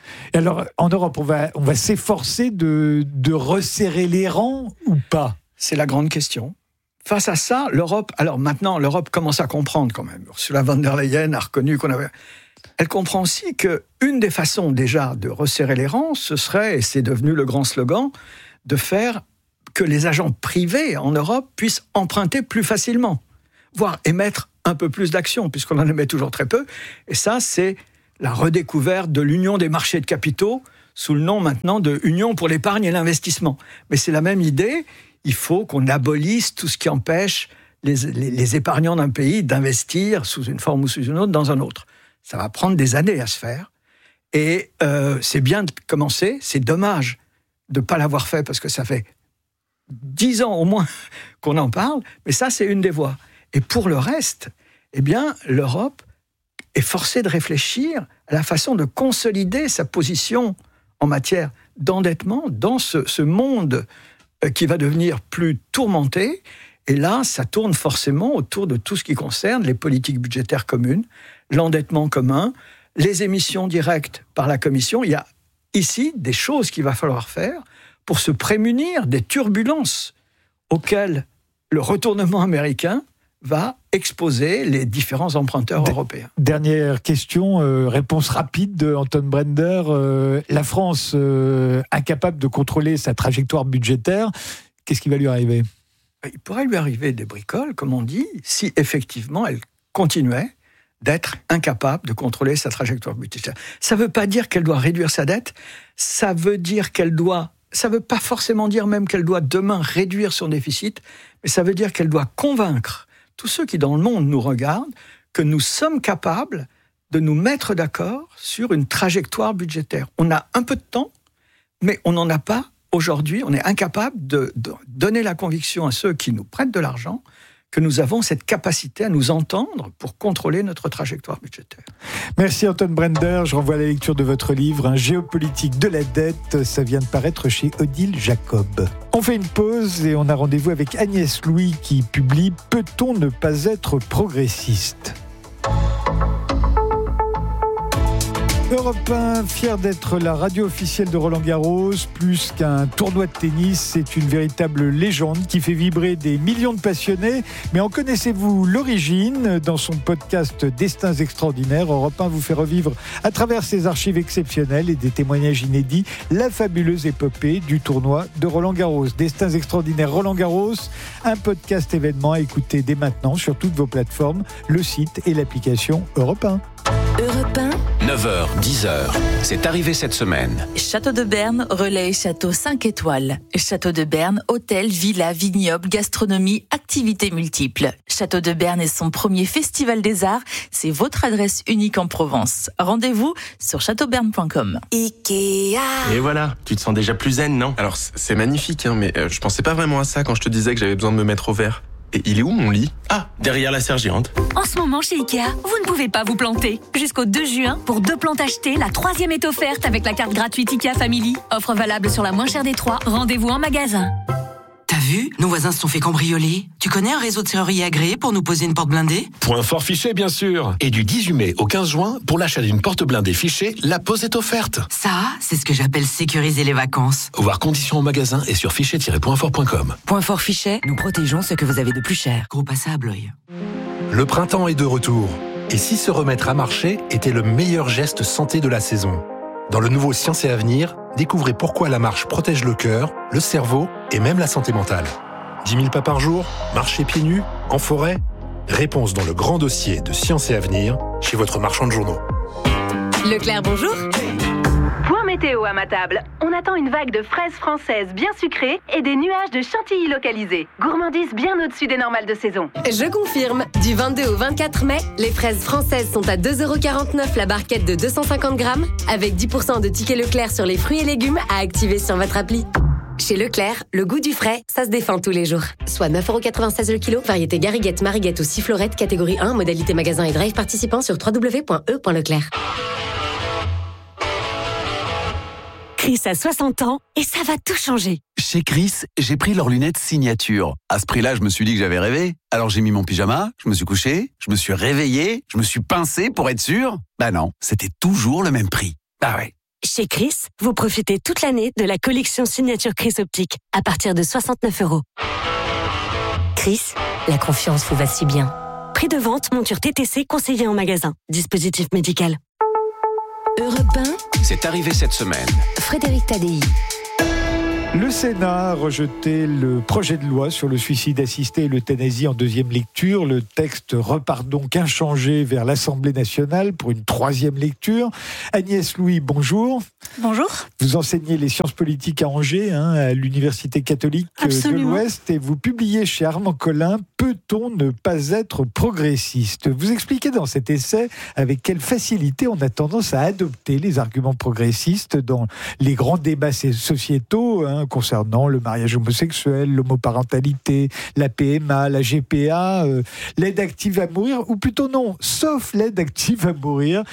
Et alors, en Europe, on va s'efforcer de resserrer les rangs ou pas ? C'est la grande question. Face à ça, l'Europe commence à comprendre quand même. Ursula von der Leyen a reconnu qu'on avait... Elle comprend aussi qu'une des façons déjà de resserrer les rangs, ce serait, et c'est devenu le grand slogan, de faire que les agents privés en Europe puissent emprunter plus facilement, voire émettre un peu plus d'actions, puisqu'on en émet toujours très peu. Et ça, c'est la redécouverte de l'union des marchés de capitaux, sous le nom maintenant de Union pour l'épargne et l'investissement. Mais c'est la même idée, il faut qu'on abolisse tout ce qui empêche les épargnants d'un pays d'investir sous une forme ou sous une autre dans un autre. Ça va prendre des années à se faire. Et c'est bien de commencer, c'est dommage de ne pas l'avoir fait, parce que ça fait 10 ans au moins qu'on en parle, mais ça, c'est une des voies. Et pour le reste, eh bien, l'Europe est forcée de réfléchir à la façon de consolider sa position en matière d'endettement dans ce monde qui va devenir plus tourmenté. Et là, ça tourne forcément autour de tout ce qui concerne les politiques budgétaires communes, l'endettement commun, les émissions directes par la Commission. Il y a ici des choses qu'il va falloir faire pour se prémunir des turbulences auxquelles le retournement américain va exposer les différents emprunteurs européens. Dernière question, réponse rapide de Anton Brender. La France, incapable de contrôler sa trajectoire budgétaire, qu'est-ce qui va lui arriver ? Il pourrait lui arriver des bricoles, comme on dit, si effectivement elle continuait d'être incapable de contrôler sa trajectoire budgétaire. Ça ne veut pas dire qu'elle doit réduire sa dette, ça veut pas forcément dire même qu'elle doit demain réduire son déficit, mais ça veut dire qu'elle doit convaincre tous ceux qui dans le monde nous regardent que nous sommes capables de nous mettre d'accord sur une trajectoire budgétaire. On a un peu de temps, mais on n'en a pas aujourd'hui. On est incapable de donner la conviction à ceux qui nous prêtent de l'argent que nous avons cette capacité à nous entendre pour contrôler notre trajectoire budgétaire. Merci Anton Brender. Je renvoie à la lecture de votre livre, Géopolitique de la dette. Ça vient de paraître chez Odile Jacob. On fait une pause et on a rendez-vous avec Agnès Louis qui publie « Peut-on ne pas être progressiste ?» Europe 1, fier d'être la radio officielle de Roland-Garros, plus qu'un tournoi de tennis, c'est une véritable légende qui fait vibrer des millions de passionnés. Mais en connaissez-vous l'origine ? Dans son podcast Destins extraordinaires, Europe 1 vous fait revivre à travers ses archives exceptionnelles et des témoignages inédits la fabuleuse épopée du tournoi de Roland-Garros. Destins extraordinaires Roland-Garros, un podcast événement à écouter dès maintenant sur toutes vos plateformes, le site et l'application Europe 1. Europe 1. 9h, 10h, c'est arrivé cette semaine. Château de Berne, relais château 5 étoiles. Château de Berne, hôtel, villa, vignoble, gastronomie, activités multiples. Château de Berne est son premier festival des arts. C'est votre adresse unique en Provence. Rendez-vous sur châteauberne.com. Ikea. Et voilà, tu te sens déjà plus zen, non ? Alors, c'est magnifique, mais je pensais pas vraiment à ça quand je te disais que j'avais besoin de me mettre au vert. Et il est où mon lit ? Ah, derrière la serre géante. En ce moment chez Ikea, vous ne pouvez pas vous planter. Jusqu'au 2 juin, pour 2 plantes achetées, la 3e est offerte avec la carte gratuite Ikea Family. Offre valable sur la moins chère des 3. Rendez-vous en magasin. T'as vu ? Nos voisins se sont fait cambrioler. Tu connais un réseau de serruriers agréé pour nous poser une porte blindée ? Point fort Fichet, bien sûr. Et du 18 mai au 15 juin, pour l'achat d'une porte blindée Fichet, la pose est offerte. Ça, c'est ce que j'appelle sécuriser les vacances. Voir conditions au magasin et sur fichet-pointfort.com. Point fort Fichet, nous protégeons ce que vous avez de plus cher. Gros à ça à Blois. Le printemps est de retour. Et si se remettre à marcher était le meilleur geste santé de la saison ? Dans le nouveau Science et Avenir, découvrez pourquoi la marche protège le cœur, le cerveau et même la santé mentale. 10 000 pas par jour, marcher pieds nus, en forêt ? Réponse dans le grand dossier de Science et Avenir, chez votre marchand de journaux. Leclerc, bonjour. Point météo à ma table. On attend une vague de fraises françaises bien sucrées et des nuages de chantilly localisés. Gourmandise bien au-dessus des normales de saison. Je confirme. Du 22 au 24 mai, les fraises françaises sont à 2,49€ la barquette de 250 grammes, avec 10% de tickets Leclerc sur les fruits et légumes à activer sur votre appli. Chez Leclerc, le goût du frais, ça se défend tous les jours. Soit 9,96€ le kilo, variété Gariguette, Mariguette ou Sifflorette, catégorie 1, modalité magasin et drive participant sur www.e.leclerc. Chris a 60 ans et ça va tout changer. Chez Chris, j'ai pris leurs lunettes signature. À ce prix-là, je me suis dit que j'avais rêvé. Alors j'ai mis mon pyjama, je me suis couché, je me suis réveillé, je me suis pincé pour être sûr. Bah non, c'était toujours le même prix. Bah ouais. Chez Chris, vous profitez toute l'année de la collection signature Chris Optique à partir de 69 €. Chris, la confiance vous va si bien. Prix de vente, monture TTC conseillée en magasin. Dispositif médical. Europe 1, C'est arrivé cette semaine. Frédéric Tadei. Le Sénat a rejeté le projet de loi sur le suicide assisté et l'euthanasie en deuxième lecture. Le texte repart donc inchangé vers l'Assemblée nationale pour une troisième lecture. Agnès Louis, bonjour. Bonjour. Vous enseignez les sciences politiques à Angers, à l'Université catholique de l'Ouest, et vous publiez chez Armand Collin « Peut-on ne pas être progressiste ?» Vous expliquez dans cet essai avec quelle facilité on a tendance à adopter les arguments progressistes dans les grands débats sociétaux, concernant le mariage homosexuel, l'homoparentalité, la PMA, la GPA, l'aide active à mourir, ou plutôt non, sauf l'aide active à mourir.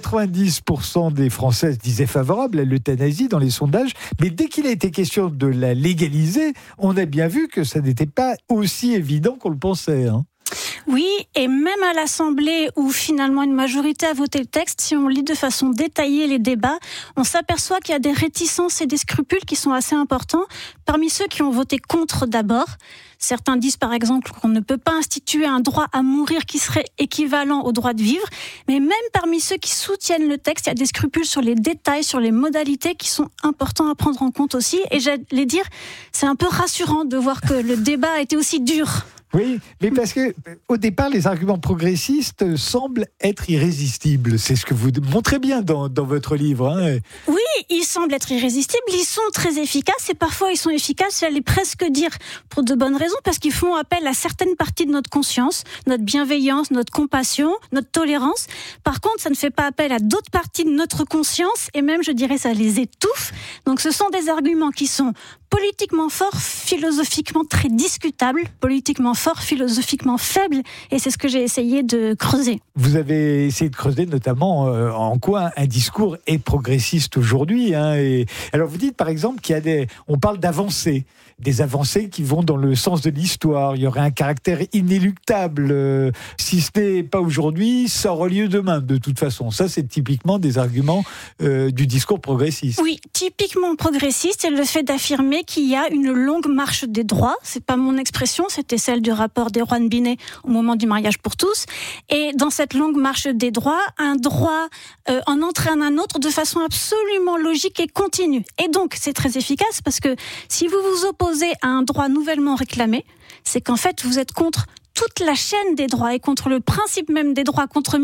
90% des Françaises disaient favorables à l'euthanasie dans les sondages, mais dès qu'il a été question de la légaliser, on a bien vu que ça n'était pas aussi évident qu'on le pensait. Oui, et même à l'Assemblée où finalement une majorité a voté le texte, si on lit de façon détaillée les débats, on s'aperçoit qu'il y a des réticences et des scrupules qui sont assez importants. Parmi ceux qui ont voté contre d'abord, certains disent par exemple qu'on ne peut pas instituer un droit à mourir qui serait équivalent au droit de vivre, mais même parmi ceux qui soutiennent le texte, il y a des scrupules sur les détails, sur les modalités qui sont importants à prendre en compte aussi. Et j'allais dire, c'est un peu rassurant de voir que le débat a été aussi dur. Oui, mais parce que au départ, les arguments progressistes semblent être irrésistibles. C'est ce que vous montrez bien dans votre livre. Oui, ils semblent être irrésistibles, ils sont très efficaces, et parfois ils sont efficaces, j'allais presque dire, pour de bonnes raisons, parce qu'ils font appel à certaines parties de notre conscience, notre bienveillance, notre compassion, notre tolérance. Par contre, ça ne fait pas appel à d'autres parties de notre conscience, et même, je dirais, ça les étouffe. Donc ce sont des arguments qui sont politiquement forts, philosophiquement très discutables, politiquement forts, philosophiquement faibles, et c'est ce que j'ai essayé de creuser. Vous avez essayé de creuser notamment en quoi un discours est progressiste aujourd'hui. Et alors vous dites par exemple on parle d'avancées, des avancées qui vont dans le sens de l'histoire. Il y aurait un caractère inéluctable. Si ce n'est pas aujourd'hui, ça aura lieu demain de toute façon. Ça, c'est typiquement des arguments du discours progressiste. Oui, typiquement progressiste, c'est le fait d'affirmer qu'il y a une longue marche des droits. C'est pas mon expression, c'était celle du rapport d'Erwan Binet au moment du mariage pour tous. Et dans cette longue marche des droits, un droit en entraîne un autre de façon absolument logique et continue. Et donc, c'est très efficace parce que si vous vous opposez à un droit nouvellement réclamé, c'est qu'en fait, vous êtes contre toute la chaîne des droits et contre le principe même des droits, contre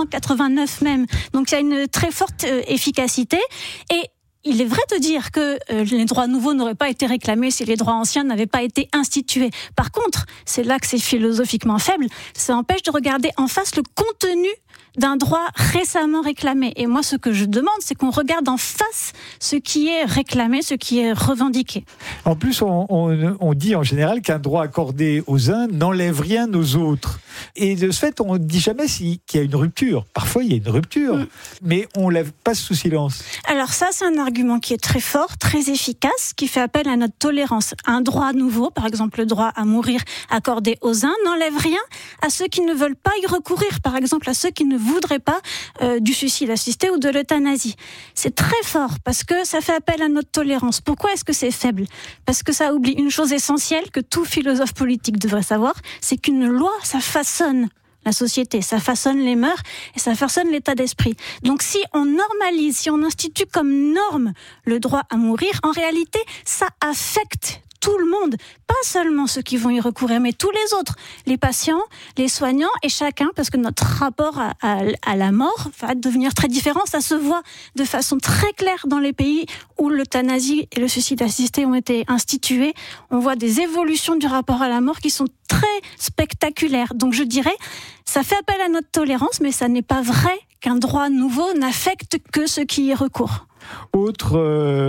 1789 même. Donc, il y a une très forte efficacité. Et il est vrai de dire que les droits nouveaux n'auraient pas été réclamés si les droits anciens n'avaient pas été institués. Par contre, c'est là que c'est philosophiquement faible, ça empêche de regarder en face le contenu d'un droit récemment réclamé. Et moi, ce que je demande, c'est qu'on regarde en face ce qui est réclamé, ce qui est revendiqué. En plus, on dit en général qu'un droit accordé aux uns n'enlève rien aux autres. Et de ce fait, on ne dit jamais qu'il y a une rupture. Parfois, il y a une rupture, mais on la passe sous silence. Alors ça, c'est un argument qui est très fort, très efficace, qui fait appel à notre tolérance. Un droit nouveau, par exemple le droit à mourir accordé aux uns, n'enlève rien à ceux qui ne veulent pas y recourir, par exemple à ceux qui ne voudraient pas du suicide assisté ou de l'euthanasie. C'est très fort parce que ça fait appel à notre tolérance. Pourquoi est-ce que c'est faible ? Parce que ça oublie une chose essentielle que tout philosophe politique devrait savoir, c'est qu'une loi, ça façonne la société, ça façonne les mœurs et ça façonne l'état d'esprit. Donc si on normalise, si on institue comme norme le droit à mourir, en réalité, ça affecte tout le monde, pas seulement ceux qui vont y recourir, mais tous les autres, les patients, les soignants et chacun, parce que notre rapport à la mort va devenir très différent. Ça se voit de façon très claire dans les pays où l'euthanasie et le suicide assisté ont été institués. On voit des évolutions du rapport à la mort qui sont très spectaculaires. Donc je dirais, ça fait appel à notre tolérance, mais ça n'est pas vrai qu'un droit nouveau n'affecte que ceux qui y recourent. Autre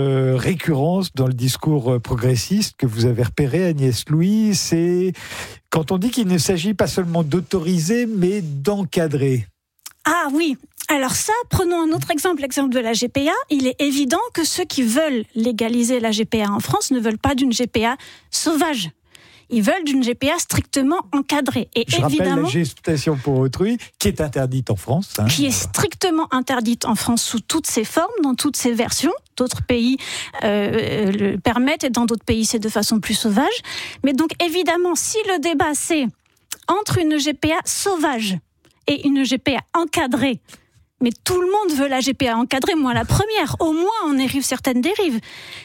récurrence dans le discours progressiste que vous avez repéré, Agnès Louis, c'est quand on dit qu'il ne s'agit pas seulement d'autoriser, mais d'encadrer. Ah oui, alors ça, prenons un autre exemple, l'exemple de la GPA. Il est évident que ceux qui veulent légaliser la GPA en France ne veulent pas d'une GPA sauvage. Ils veulent d'une GPA strictement encadrée. Et je rappelle la gestation pour autrui, qui est interdite en France. Qui est strictement interdite en France sous toutes ses formes, dans toutes ses versions. D'autres pays le permettent et dans d'autres pays c'est de façon plus sauvage. Mais donc évidemment, si le débat c'est entre une GPA sauvage et une GPA encadrée, mais tout le monde veut la GPA encadrée, moi la première. Au moins, on évite certaines dérives.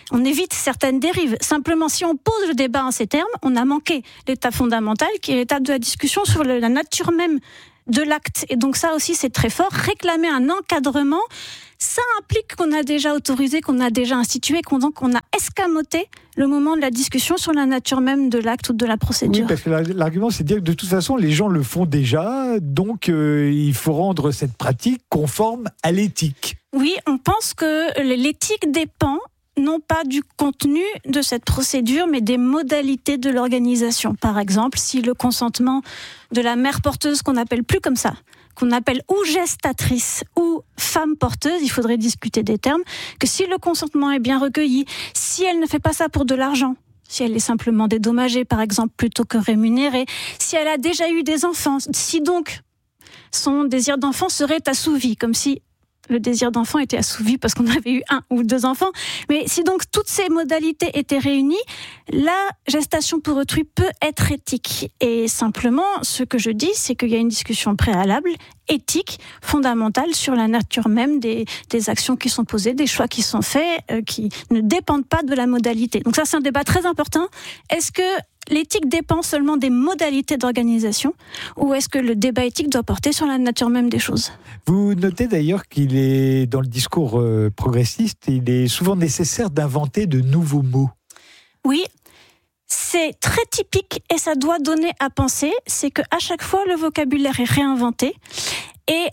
Simplement, si on pose le débat en ces termes, on a manqué l'étape fondamentale, qui est l'étape de la discussion sur la nature même de l'acte. Et donc ça aussi, c'est très fort. Réclamer un encadrement, ça implique qu'on a déjà autorisé, qu'on a déjà institué, qu'on a escamoté le moment de la discussion sur la nature même de l'acte ou de la procédure. Oui, parce que l'argument, c'est de dire que de toute façon, les gens le font déjà, donc il faut rendre cette pratique conforme à l'éthique. Oui, on pense que l'éthique dépend non pas du contenu de cette procédure, mais des modalités de l'organisation. Par exemple, si le consentement de la mère porteuse, qu'on n'appelle plus comme ça, qu'on appelle ou gestatrice ou femme porteuse, il faudrait discuter des termes, que si le consentement est bien recueilli, si elle ne fait pas ça pour de l'argent, si elle est simplement dédommagée, par exemple, plutôt que rémunérée, si elle a déjà eu des enfants, si donc son désir d'enfant serait assouvi, comme si le désir d'enfant était assouvi parce qu'on avait eu 1 ou 2 enfants. Mais si donc toutes ces modalités étaient réunies, la gestation pour autrui peut être éthique. Et simplement, ce que je dis, c'est qu'il y a une discussion préalable, éthique, fondamentale sur la nature même des actions qui sont posées, des choix qui sont faits, qui ne dépendent pas de la modalité. Donc ça, c'est un débat très important. Est-ce que l'éthique dépend seulement des modalités d'organisation ou est-ce que le débat éthique doit porter sur la nature même des choses ? Vous notez d'ailleurs qu'il est, dans le discours progressiste, il est souvent nécessaire d'inventer de nouveaux mots. Oui, c'est très typique et ça doit donner à penser, c'est qu'à chaque fois le vocabulaire est réinventé et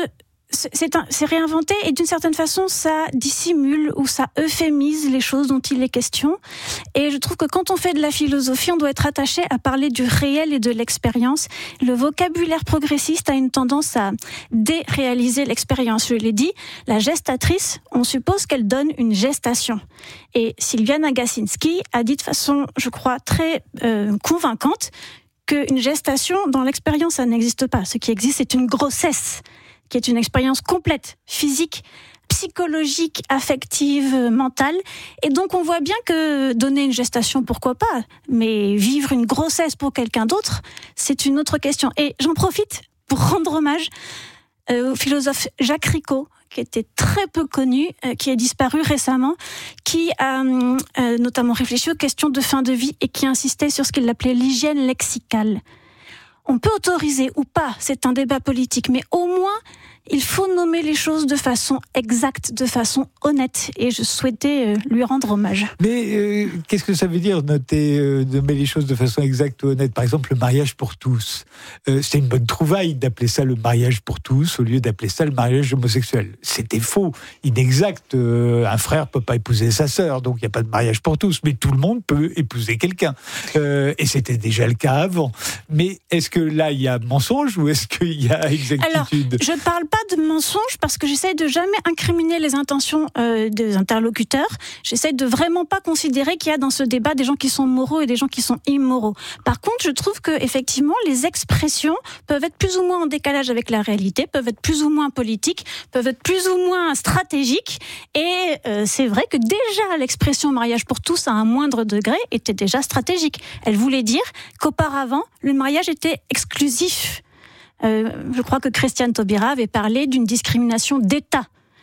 c'est réinventé et d'une certaine façon ça dissimule ou ça euphémise les choses dont il est question. Et je trouve que quand on fait de la philosophie, on doit être attaché à parler du réel et de l'expérience. Le vocabulaire progressiste a une tendance à déréaliser l'expérience. Je l'ai dit, la gestatrice, on suppose qu'elle donne une gestation. Et Sylviane Agacinski a dit de façon, je crois, très convaincante qu'une gestation, dans l'expérience, ça n'existe pas. Ce qui existe, c'est une grossesse, qui est une expérience complète, physique, psychologique, affective, mentale. Et donc on voit bien que donner une gestation, pourquoi pas, mais vivre une grossesse pour quelqu'un d'autre, c'est une autre question. Et j'en profite pour rendre hommage au philosophe Jacques Ricot, qui était très peu connu, qui est disparu récemment, qui a notamment réfléchi aux questions de fin de vie et qui insistait sur ce qu'il appelait l'hygiène lexicale. On peut autoriser ou pas, c'est un débat politique, mais au moins, il faut nommer les choses de façon exacte, de façon honnête. Et je souhaitais lui rendre hommage. Mais qu'est-ce que ça veut dire, nommer les choses de façon exacte ou honnête ? Par exemple, le mariage pour tous. C'est une bonne trouvaille d'appeler ça le mariage pour tous au lieu d'appeler ça le mariage homosexuel. C'était faux, inexact. Un frère ne peut pas épouser sa sœur, donc il n'y a pas de mariage pour tous. Mais tout le monde peut épouser quelqu'un. Et c'était déjà le cas avant. Mais est-ce que là, il y a mensonge ou est-ce qu'il y a exactitude ? Alors, je ne parle pas de mensonge parce que j'essaye de jamais incriminer les intentions des interlocuteurs. J'essaye de vraiment pas considérer qu'il y a dans ce débat des gens qui sont moraux et des gens qui sont immoraux. Par contre, je trouve que effectivement, les expressions peuvent être plus ou moins en décalage avec la réalité, peuvent être plus ou moins politiques, peuvent être plus ou moins stratégiques. Et c'est vrai que déjà l'expression mariage pour tous à un moindre degré était déjà stratégique. Elle voulait dire qu'auparavant, le mariage était exclusif. Je crois que Christiane Taubira avait parlé d'une discrimination d'État.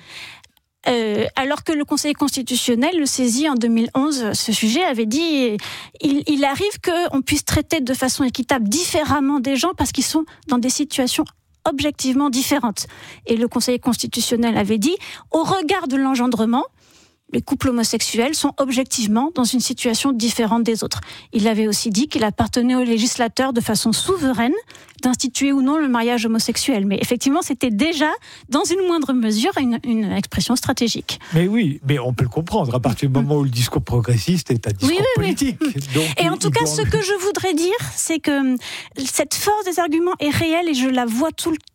Alors que le Conseil constitutionnel, le saisit en 2011, ce sujet avait dit il arrive qu'on puisse traiter de façon équitable différemment des gens parce qu'ils sont dans des situations objectivement différentes. Et le Conseil constitutionnel avait dit, au regard de l'engendrement, les couples homosexuels sont objectivement dans une situation différente des autres. Il avait aussi dit qu'il appartenait au législateur de façon souveraine d'instituer ou non le mariage homosexuel. Mais effectivement, c'était déjà, dans une moindre mesure, une expression stratégique. Mais oui, mais on peut le comprendre à partir du moment où le discours progressiste est un discours politique. Oui. Donc, et en tout cas, ce que je voudrais dire, c'est que cette force des arguments est réelle et je la vois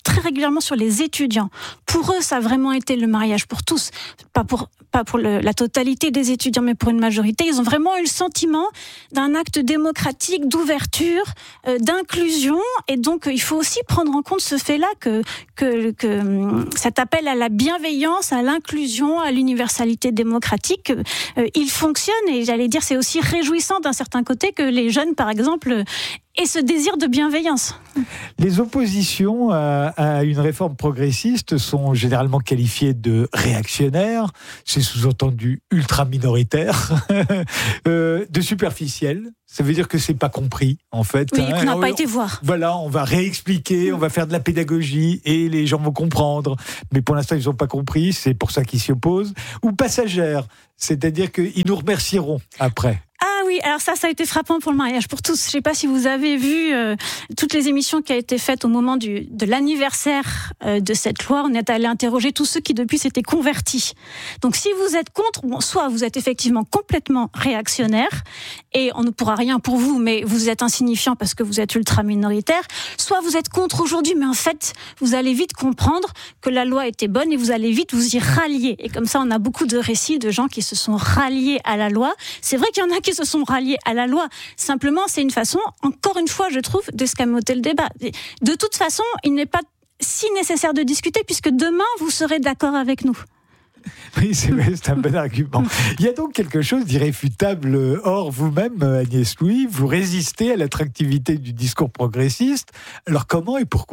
très régulièrement sur les étudiants. Pour eux, ça a vraiment été le mariage pour tous, pas pour la totalité des étudiants, mais pour une majorité. Ils ont vraiment eu le sentiment d'un acte démocratique, d'ouverture, d'inclusion, et donc il faut aussi prendre en compte ce fait-là que cet appel à la bienveillance, à l'inclusion, à l'universalité démocratique, il fonctionne, et j'allais dire c'est aussi réjouissant d'un certain côté que les jeunes, par exemple, aient ce désir de bienveillance. Les oppositions à une réforme progressiste sont généralement qualifiées de réactionnaires, c'est sous-entendu ultra minoritaire, de superficielles. Ça veut dire que c'est pas compris, en fait. Oui, qu'on n'a pas été voir. Voilà, on va réexpliquer, on va faire de la pédagogie et les gens vont comprendre. Mais pour l'instant, ils n'ont pas compris, c'est pour ça qu'ils s'y opposent. Ou passagères, c'est-à-dire qu'ils nous remercieront après. Ah oui, alors ça a été frappant pour le mariage pour tous. Je ne sais pas si vous avez vu toutes les émissions qui ont été faites au moment de l'anniversaire de cette loi. On est allé interroger tous ceux qui depuis s'étaient convertis. Donc si vous êtes contre, bon, soit vous êtes effectivement complètement réactionnaire et on ne pourra rien pour vous, mais vous êtes insignifiant parce que vous êtes ultra minoritaire, soit vous êtes contre aujourd'hui, mais en fait vous allez vite comprendre que la loi était bonne et vous allez vite vous y rallier. Et comme ça, on a beaucoup de récits de gens qui se sont ralliés à la loi. C'est vrai qu'il y en a qui se sont ralliés à la loi. Simplement, c'est une façon, encore une fois, je trouve, d'escamoter le débat. De toute façon, il n'est pas si nécessaire de discuter puisque demain, vous serez d'accord avec nous. Oui, c'est un bon argument. Il y a donc quelque chose d'irréfutable. Or, vous-même, Agnès Louis, vous résistez à l'attractivité du discours progressiste. Alors, comment et pourquoi ?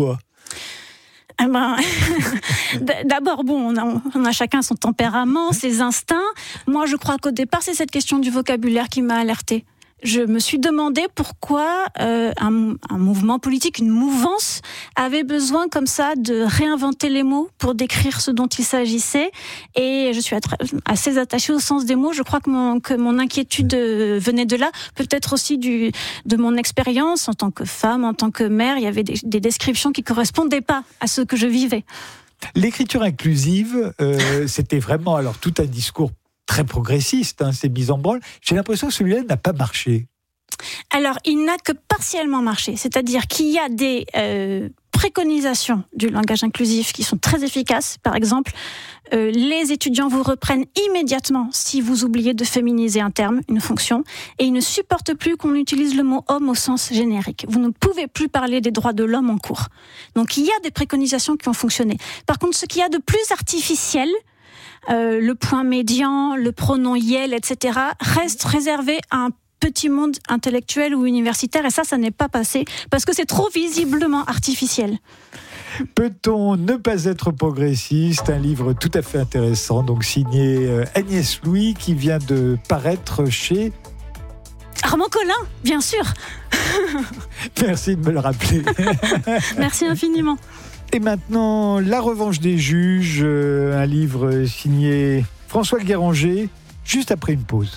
D'abord, bon, on a chacun son tempérament, ses instincts. Moi, je crois qu'au départ, c'est cette question du vocabulaire qui m'a alertée. Je me suis demandé pourquoi un mouvement politique, une mouvance, avait besoin comme ça de réinventer les mots pour décrire ce dont il s'agissait. Et je suis assez attachée au sens des mots. Je crois que mon inquiétude venait de là. Peut-être aussi de mon expérience en tant que femme, en tant que mère. Il y avait des descriptions qui correspondaient pas à ce que je vivais. L'écriture inclusive, c'était vraiment alors tout un discours très progressiste, c'est mis en branle. J'ai l'impression que celui-là n'a pas marché. Alors, il n'a que partiellement marché. C'est-à-dire qu'il y a des préconisations du langage inclusif qui sont très efficaces. Par exemple, les étudiants vous reprennent immédiatement si vous oubliez de féminiser un terme, une fonction, et ils ne supportent plus qu'on utilise le mot homme au sens générique. Vous ne pouvez plus parler des droits de l'homme en cours. Donc, il y a des préconisations qui ont fonctionné. Par contre, ce qu'il y a de plus artificiel, le point médian, le pronom yel, etc., reste réservé à un petit monde intellectuel ou universitaire, et ça n'est pas passé, parce que c'est trop visiblement artificiel. Peut-on ne pas être progressiste ? Un livre tout à fait intéressant, donc signé Agnès Louis, qui vient de paraître chez... Armand Collin, bien sûr. Merci de me le rappeler. Merci infiniment. Et maintenant, La revanche des juges, un livre signé François Guéranger, juste après une pause.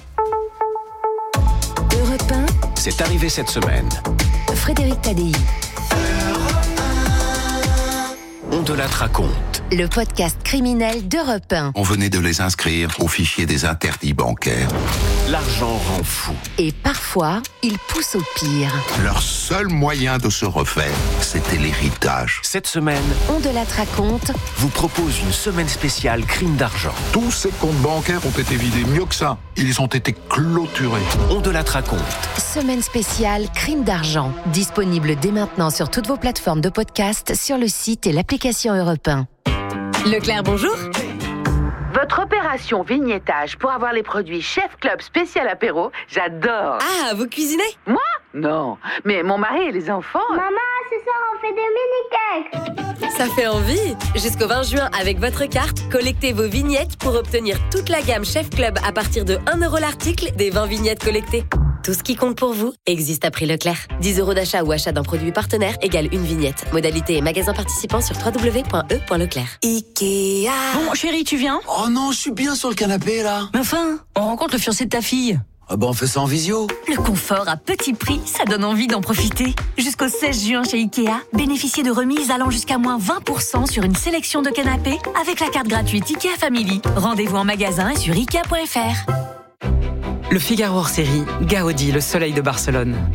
Europe 1. C'est arrivé cette semaine. Frédéric Tadei. On te la raconte. Le podcast criminel d'Europe 1. On venait de les inscrire au fichier des interdits bancaires. L'argent rend fou. Et parfois, il pousse au pire. Leur seul moyen de se refaire, c'était l'héritage. Cette semaine, On te la raconte. vous propose une semaine spéciale crime d'argent. Tous ces comptes bancaires ont été vidés, mieux que ça. Ils ont été clôturés. On te la raconte. Semaine spéciale crime d'argent. Disponible dès maintenant sur toutes vos plateformes de podcast, sur le site et l'application Europe 1. Leclerc, bonjour. Votre opération vignettage pour avoir les produits Chef Club spécial apéro, j'adore. Ah, vous cuisinez ? Moi ? Non, mais mon mari et les enfants... Maman, ce soir on fait des mini-cakes. Ça fait envie. Jusqu'au 20 juin, avec votre carte, collectez vos vignettes pour obtenir toute la gamme Chef Club à partir de 1 € l'article des 20 vignettes collectées. Tout ce qui compte pour vous existe à prix Leclerc. 10 € d'achat ou achat d'un produit partenaire égale une vignette. Modalité et magasin participant sur www.e.leclerc. Ikea. Bon, chérie, tu viens ? Oh non, je suis bien sur le canapé là. Mais enfin, on rencontre le fiancé de ta fille. Ah bah on fait ça en visio. Le confort à petit prix, ça donne envie d'en profiter. Jusqu'au 16 juin chez Ikea, bénéficiez de remises allant jusqu'à moins 20% sur une sélection de canapés avec la carte gratuite Ikea Family. Rendez-vous en magasin et sur Ikea.fr. Le Figaro hors série, Gaudi, le soleil de Barcelone.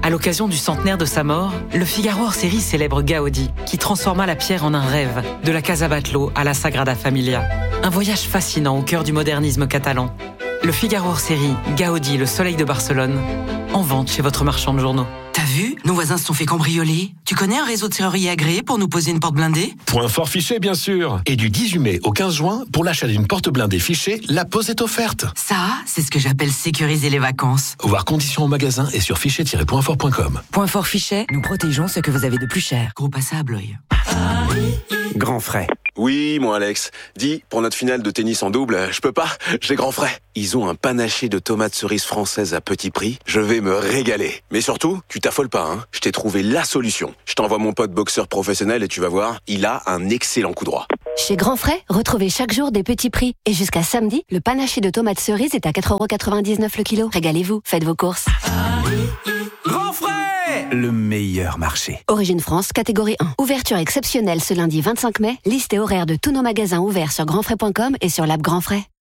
À l'occasion du centenaire de sa mort, le Figaro hors série célèbre Gaudi, qui transforma la pierre en un rêve, de la Casa Batlló à la Sagrada Familia. Un voyage fascinant au cœur du modernisme catalan. Le Figaro hors série Gaudi, le soleil de Barcelone, en vente chez votre marchand de journaux. T'as vu? Nos voisins se sont fait cambrioler. Tu connais un réseau de serruriers agréé pour nous poser une porte blindée? Point fort Fichet, bien sûr. Et du 18 mai au 15 juin, pour l'achat d'une porte blindée Fichet, la pose est offerte. Ça, c'est ce que j'appelle sécuriser les vacances. Voir conditions au magasin et sur fichet-pointfort.com. Point fort Fichet, nous protégeons ce que vous avez de plus cher. Gros à à Blois. Grand frais. Oui, mon Alex. Dis, pour notre finale de tennis en double, je peux pas, j'ai grand frais. Ils ont un panaché de tomates cerises françaises à petit prix. Je vais me régaler. Mais surtout, tu t'affoles pas, hein. Je t'ai trouvé la solution. Je t'envoie mon pote boxeur professionnel et tu vas voir, il a un excellent coup droit. Chez Grand Frais, retrouvez chaque jour des petits prix. Et jusqu'à samedi, le panaché de tomates cerises est à 4,99€ le kilo. Régalez-vous, faites vos courses. Grand frais! Le meilleur marché. Origine France, catégorie 1. Ouverture exceptionnelle ce lundi 25 mai. Liste et horaire de tous nos magasins ouverts sur grandfrais.com et sur l'app Grand Frais.